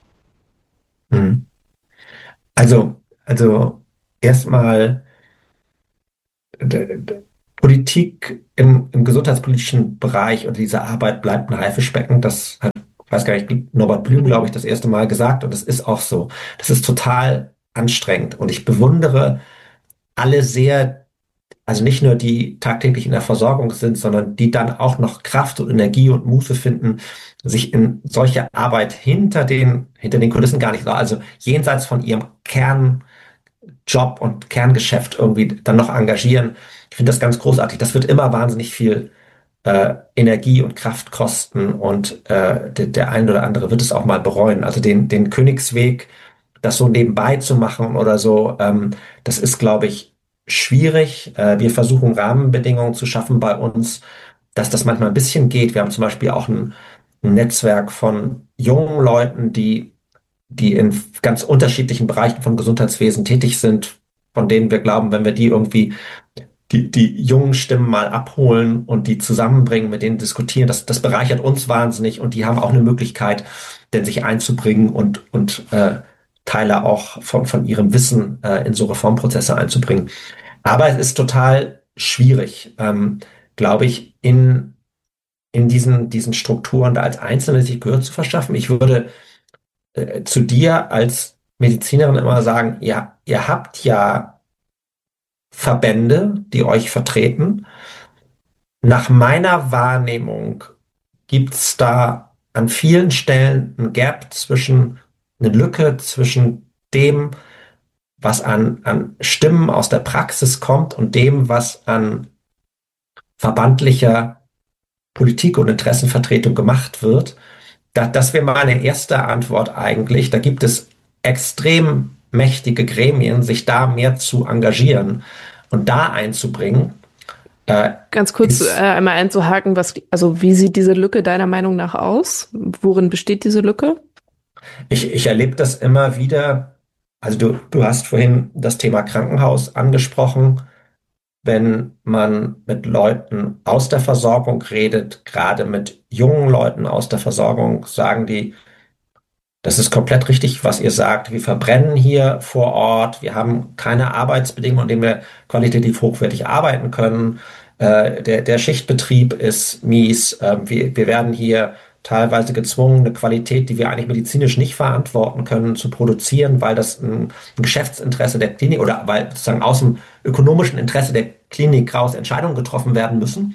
Mhm. Also, also erstmal d- d- Politik im, im gesundheitspolitischen Bereich und diese Arbeit bleibt ein Haifischbecken. Das hat, ich weiß gar nicht, Norbert Blüm, glaube ich, das erste Mal gesagt und das ist auch so. Das ist total anstrengend und ich bewundere alle sehr, also nicht nur die tagtäglich in der Versorgung sind, sondern die dann auch noch Kraft und Energie und Muße finden, sich in solche Arbeit hinter den, hinter den Kulissen gar nicht, also jenseits von ihrem Kernjob und Kerngeschäft irgendwie dann noch engagieren. Ich finde das ganz großartig. Das wird immer wahnsinnig viel äh, Energie und Kraft kosten und äh, der, der ein oder andere wird es auch mal bereuen. Also den, den Königsweg, das so nebenbei zu machen oder so, ähm, das ist, glaube ich, schwierig. Äh, wir versuchen Rahmenbedingungen zu schaffen bei uns, dass das manchmal ein bisschen geht. Wir haben zum Beispiel auch ein, ein Netzwerk von jungen Leuten, die, die in ganz unterschiedlichen Bereichen vom Gesundheitswesen tätig sind, von denen wir glauben, wenn wir die irgendwie die, die jungen Stimmen mal abholen und die zusammenbringen, mit denen diskutieren. Das, das bereichert uns wahnsinnig und die haben auch eine Möglichkeit, denn sich einzubringen und, und äh, Teile auch von, von ihrem Wissen äh, in so Reformprozesse einzubringen. Aber es ist total schwierig, ähm, glaube ich, in, in diesen, diesen Strukturen da als Einzelne sich Gehör zu verschaffen. Ich würde äh, zu dir als Medizinerin immer sagen, ja, ihr habt ja Verbände, die euch vertreten. Nach meiner Wahrnehmung gibt es da an vielen Stellen ein Gap zwischen, eine Lücke zwischen dem, was an, an Stimmen aus der Praxis kommt und dem, was an verbandlicher Politik und Interessenvertretung gemacht wird. Da, das wäre meine erste Antwort eigentlich. Da gibt es extrem mächtige Gremien, sich da mehr zu engagieren und da einzubringen. Äh,
Ganz kurz äh,
ist,
einmal einzuhaken, was, also wie sieht diese Lücke deiner Meinung nach aus? Worin besteht diese Lücke?
ich, ich erlebe das immer wieder. Also du, du hast vorhin das Thema Krankenhaus angesprochen. Wenn man mit Leuten aus der Versorgung redet, gerade mit jungen Leuten aus der Versorgung, sagen die, das ist komplett richtig, was ihr sagt. Wir verbrennen hier vor Ort. Wir haben keine Arbeitsbedingungen, in denen wir qualitativ hochwertig arbeiten können. Äh, der, der Schichtbetrieb ist mies. Äh, wir, wir werden hier teilweise gezwungen, eine Qualität, die wir eigentlich medizinisch nicht verantworten können, zu produzieren, weil das ein, ein Geschäftsinteresse der Klinik oder weil sozusagen aus dem ökonomischen Interesse der Klinik raus Entscheidungen getroffen werden müssen.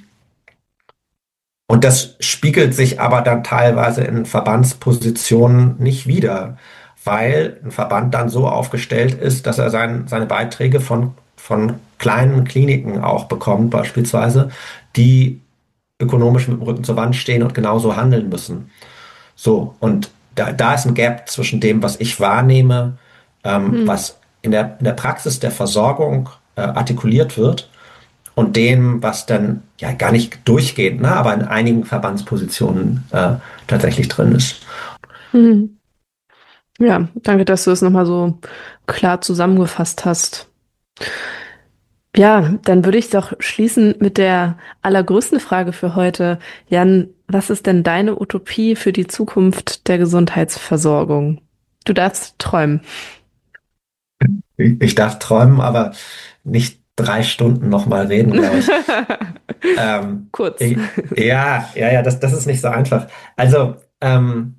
Und das spiegelt sich aber dann teilweise in Verbandspositionen nicht wider, weil ein Verband dann so aufgestellt ist, dass er sein, seine Beiträge von, von kleinen Kliniken auch bekommt, beispielsweise, die ökonomisch mit dem Rücken zur Wand stehen und genauso handeln müssen. So, und da, da ist ein Gap zwischen dem, was ich wahrnehme, ähm,
Hm.
was in der, in der Praxis der Versorgung äh, artikuliert wird und dem, was dann ja gar nicht durchgehend, ne, aber in einigen Verbandspositionen äh, tatsächlich drin ist.
Hm. Ja, danke, dass du es nochmal so klar zusammengefasst hast. Ja, dann würde ich doch schließen mit der allergrößten Frage für heute. Jan, was ist denn deine Utopie für die Zukunft der Gesundheitsversorgung? Du darfst träumen.
Ich, ich darf träumen, aber nicht drei Stunden nochmal reden, glaube ich. Ähm,
Kurz.
ich, ja, ja, ja, das, das ist nicht so einfach. Also, ähm,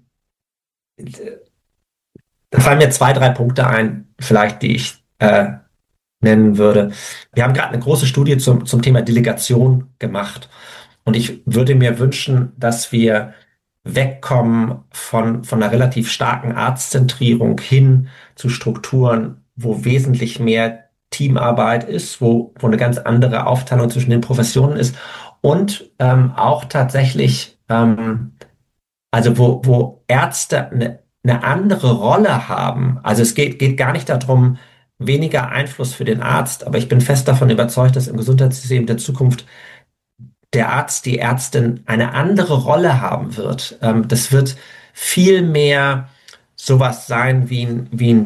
da fallen mir zwei, drei Punkte ein, vielleicht, die ich äh, nennen würde. Wir haben gerade eine große Studie zum, zum Thema Delegation gemacht. Und ich würde mir wünschen, dass wir wegkommen von, von einer relativ starken Arztzentrierung hin zu Strukturen, wo wesentlich mehr Teamarbeit ist, wo, wo eine ganz andere Aufteilung zwischen den Professionen ist und ähm, auch tatsächlich, ähm, also wo, wo Ärzte eine, eine andere Rolle haben. Also es geht, geht gar nicht darum, weniger Einfluss für den Arzt, aber ich bin fest davon überzeugt, dass im Gesundheitssystem der Zukunft der Arzt, die Ärztin eine andere Rolle haben wird. Ähm, das wird viel mehr sowas sein wie ein, wie ein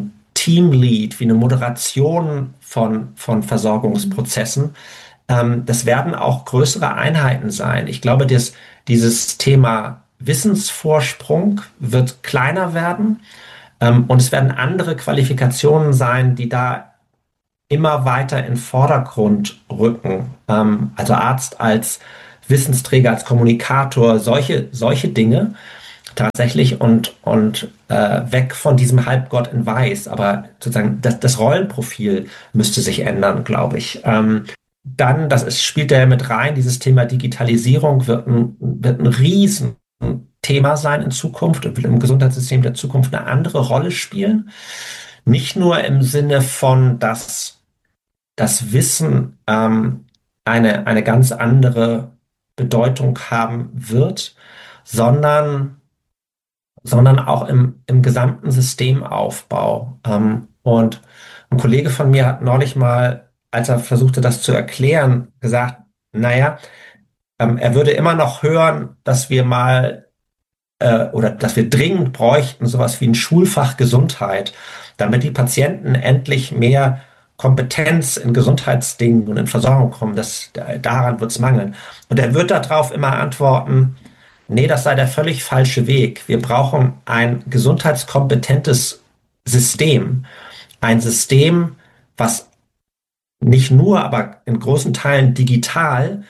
Teamlead, wie eine Moderation von, von Versorgungsprozessen. Ähm, das werden auch größere Einheiten sein. Ich glaube, dass dieses Thema Wissensvorsprung wird kleiner werden. Ähm, und es werden andere Qualifikationen sein, die da immer weiter in den Vordergrund rücken. Ähm, also Arzt als Wissensträger, als Kommunikator, solche, solche Dinge tatsächlich und, und äh, weg von diesem Halbgott in Weiß. Aber sozusagen das, das Rollenprofil müsste sich ändern, glaube ich. Ähm, dann, das ist, spielt da ja mit rein, dieses Thema Digitalisierung wird ein, wird ein Riesenthema sein in Zukunft und wird im Gesundheitssystem der Zukunft eine andere Rolle spielen. Nicht nur im Sinne von, dass das Wissen ähm, eine, eine ganz andere Bedeutung haben wird, sondern sondern auch im, im gesamten Systemaufbau. Ähm, und ein Kollege von mir hat neulich mal, als er versuchte, das zu erklären, gesagt, naja, ähm, er würde immer noch hören, dass wir mal äh, oder dass wir dringend bräuchten sowas wie ein Schulfach Gesundheit, damit die Patienten endlich mehr Kompetenz in Gesundheitsdingen und in Versorgung kommen. Das, daran wird es mangeln. Und er wird darauf immer antworten, nee, das sei der völlig falsche Weg. Wir brauchen ein gesundheitskompetentes System. Ein System, was nicht nur, aber in großen Teilen digital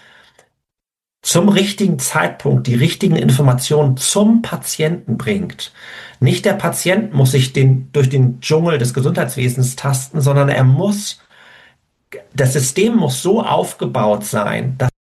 zum richtigen Zeitpunkt die richtigen Informationen zum Patienten bringt. Nicht der Patient muss sich den, durch den Dschungel des Gesundheitswesens tasten, sondern er muss, das System muss so aufgebaut sein, dass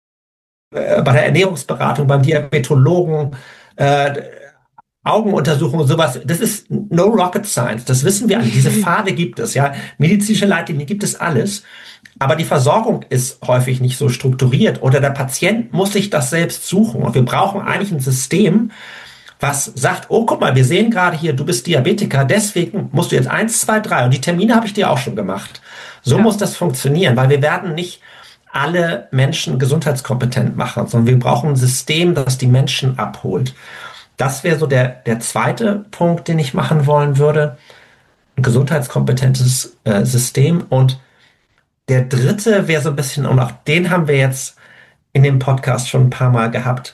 bei der Ernährungsberatung, beim Diabetologen, äh, Augenuntersuchungen, sowas, das ist no rocket science, das wissen wir alle, diese Pfade gibt es, ja, medizinische Leitlinien gibt es alles, aber die Versorgung ist häufig nicht so strukturiert oder der Patient muss sich das selbst suchen und wir brauchen eigentlich ein System, was sagt, oh, guck mal, wir sehen gerade hier, du bist Diabetiker, deswegen musst du jetzt eins, zwei, drei und die Termine habe ich dir auch schon gemacht. So ja. muss das funktionieren, weil wir werden nicht alle Menschen gesundheitskompetent machen, sondern wir brauchen ein System, das die Menschen abholt. Das wäre so der, der zweite Punkt, den ich machen wollen würde. Ein gesundheitskompetentes äh, System. Und der dritte wäre so ein bisschen, und auch den haben wir jetzt in dem Podcast schon ein paar Mal gehabt.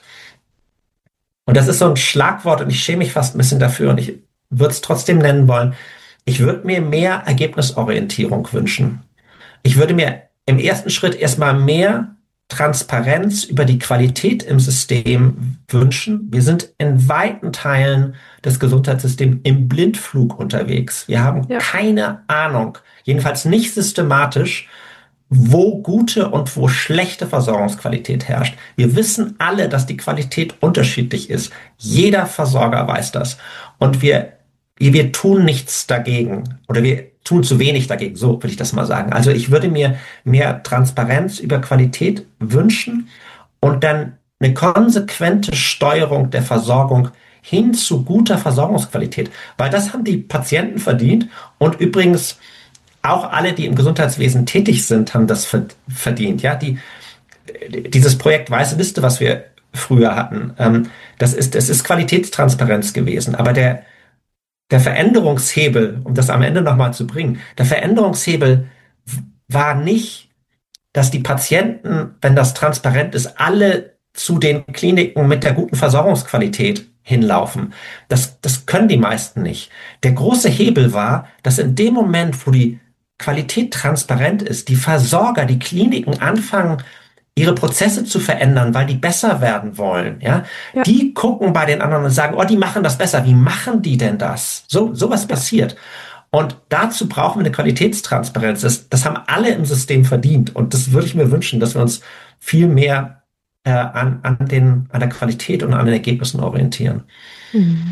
Und das ist so ein Schlagwort und ich schäme mich fast ein bisschen dafür und ich würde es trotzdem nennen wollen. Ich würde mir mehr Ergebnisorientierung wünschen. Ich würde mir im ersten Schritt erstmal mehr Transparenz über die Qualität im System wünschen. Wir sind in weiten Teilen des Gesundheitssystems im Blindflug unterwegs. Wir haben ja. keine Ahnung, jedenfalls nicht systematisch, wo gute und wo schlechte Versorgungsqualität herrscht. Wir wissen alle, dass die Qualität unterschiedlich ist. Jeder Versorger weiß das. Und wir, wir tun nichts dagegen oder wir tun zu wenig dagegen, so will ich das mal sagen. Also ich würde mir mehr Transparenz über Qualität wünschen und dann eine konsequente Steuerung der Versorgung hin zu guter Versorgungsqualität, weil das haben die Patienten verdient und übrigens auch alle, die im Gesundheitswesen tätig sind, haben das verdient. Ja, die, dieses Projekt Weiße Liste, was wir früher hatten, das ist, das ist Qualitätstransparenz gewesen, aber der Der Veränderungshebel, um das am Ende nochmal zu bringen, der Veränderungshebel war nicht, dass die Patienten, wenn das transparent ist, alle zu den Kliniken mit der guten Versorgungsqualität hinlaufen. Das, das können die meisten nicht. Der große Hebel war, dass in dem Moment, wo die Qualität transparent ist, die Versorger, die Kliniken anfangen, ihre Prozesse zu verändern, weil die besser werden wollen, ja? ja. Die gucken bei den anderen und sagen, oh, die machen das besser. Wie machen die denn das? So, sowas passiert. Und dazu brauchen wir eine Qualitätstransparenz. Das, das haben alle im System verdient. Und das würde ich mir wünschen, dass wir uns viel mehr äh, an, an, den, an der Qualität und an den Ergebnissen orientieren.
Mhm.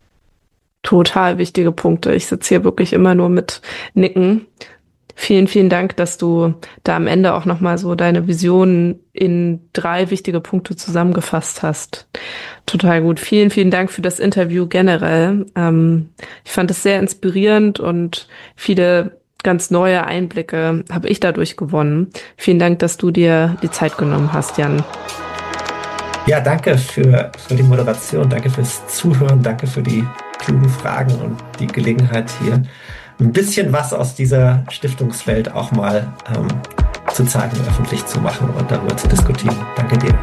Total wichtige Punkte. Ich sitze hier wirklich immer nur mit Nicken. Vielen, vielen Dank, dass du da am Ende auch nochmal so deine Visionen in drei wichtige Punkte zusammengefasst hast. Total gut. Vielen, vielen Dank für das Interview generell. Ähm, ich fand es sehr inspirierend und viele ganz neue Einblicke habe ich dadurch gewonnen. Vielen Dank, dass du dir die Zeit genommen hast, Jan.
Ja, danke für, für die Moderation, danke fürs Zuhören, danke für die klugen Fragen und die Gelegenheit hier ein bisschen was aus dieser Stiftungswelt auch mal ähm, zu zeigen, öffentlich zu machen und darüber zu diskutieren. Danke dir.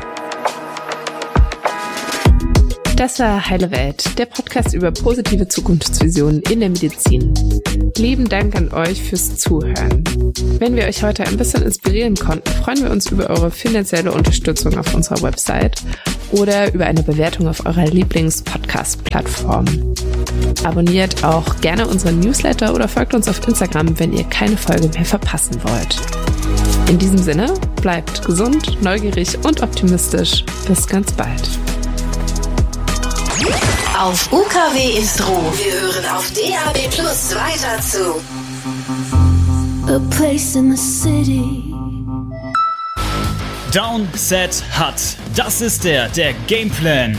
Das war Heile Welt, der Podcast über positive Zukunftsvisionen in der Medizin. Lieben Dank an euch fürs Zuhören. Wenn wir euch heute ein bisschen inspirieren konnten, freuen wir uns über eure finanzielle Unterstützung auf unserer Website oder über eine Bewertung auf eurer Lieblings-Podcast-Plattform. Abonniert auch gerne unseren Newsletter oder folgt uns auf Instagram, wenn ihr keine Folge mehr verpassen wollt. In diesem Sinne, bleibt gesund, neugierig und optimistisch. Bis ganz bald.
Auf U K W ist Ruhe. Wir hören auf D A B Plus weiter zu A Place in the City.
Down, Set, Hut. Das ist der, der Gameplan.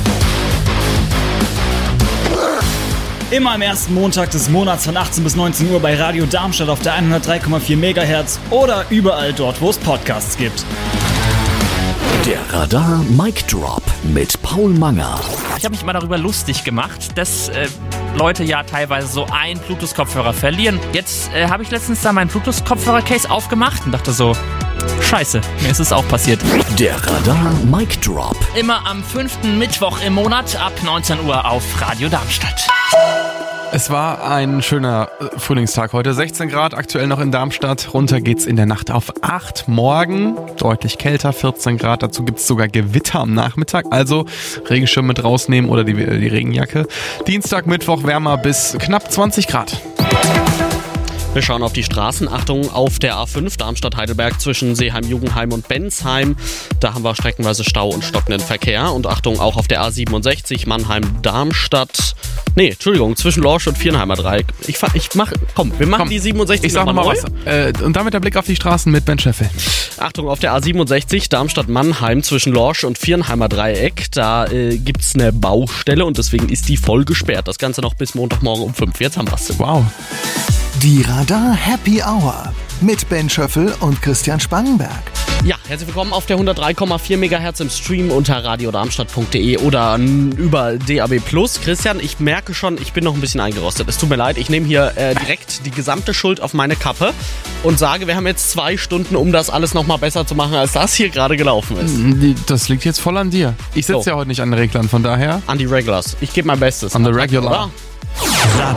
Immer am ersten Montag des Monats von achtzehn bis neunzehn Uhr bei Radio Darmstadt auf der hundertdrei Komma vier Megahertz oder überall dort, wo es Podcasts gibt.
Der Radar Mic Drop mit Paul Manger.
Ich habe mich mal darüber lustig gemacht, dass äh, Leute ja teilweise so einen Bluetooth-Kopfhörer verlieren. Jetzt äh, habe ich letztens da meinen Bluetooth-Kopfhörer-Case aufgemacht und dachte so, scheiße, mir ist es auch passiert.
Der Radar Mic Drop.
Immer am fünften Mittwoch im Monat ab neunzehn Uhr auf Radio Darmstadt.
Es war ein schöner Frühlingstag heute. sechzehn Grad aktuell noch in Darmstadt. Runter geht's in der Nacht auf acht. Morgen deutlich kälter, vierzehn Grad. Dazu gibt's sogar Gewitter am Nachmittag. Also Regenschirm mit rausnehmen oder die, die Regenjacke. Dienstag, Mittwoch wärmer bis knapp zwanzig Grad.
Wir schauen auf die Straßen. Achtung, auf der A fünf Darmstadt-Heidelberg zwischen Seeheim-Jugendheim und Bensheim. Da haben wir streckenweise Stau und stockenden Verkehr. Und Achtung, auch auf der A siebenundsechzig Mannheim-Darmstadt. Nee, Entschuldigung, zwischen Lorsch und Viernheimer Dreieck. Ich, ich mach, komm, wir machen komm, die siebenundsechzig
Ich sag nochmal was. Äh, und damit der Blick auf die Straßen mit Ben Scheffel.
Achtung, auf der A siebenundsechzig Darmstadt-Mannheim zwischen Lorsch und Viernheimer Dreieck. Da äh, gibt's eine Baustelle und deswegen ist die voll gesperrt. Das Ganze noch bis Montagmorgen um fünf. Jetzt haben wir's.
Wow.
Die Radar Happy Hour mit Ben Schöffel und Christian Spangenberg.
Ja, herzlich willkommen auf der hundertdrei Komma vier Megahertz im Stream unter radiodarmstadt punkt de oder über D A B Plus. Christian, ich merke schon, ich bin noch ein bisschen eingerostet. Es tut mir leid, ich nehme hier äh, direkt die gesamte Schuld auf meine Kappe und sage, wir haben jetzt zwei Stunden, um das alles nochmal besser zu machen, als das hier gerade gelaufen ist.
Das liegt jetzt voll an dir. Ich sitze so. ja heute nicht an den Reglern, von daher...
An die Regulars. Ich gebe mein Bestes.
An the regular.
Oder?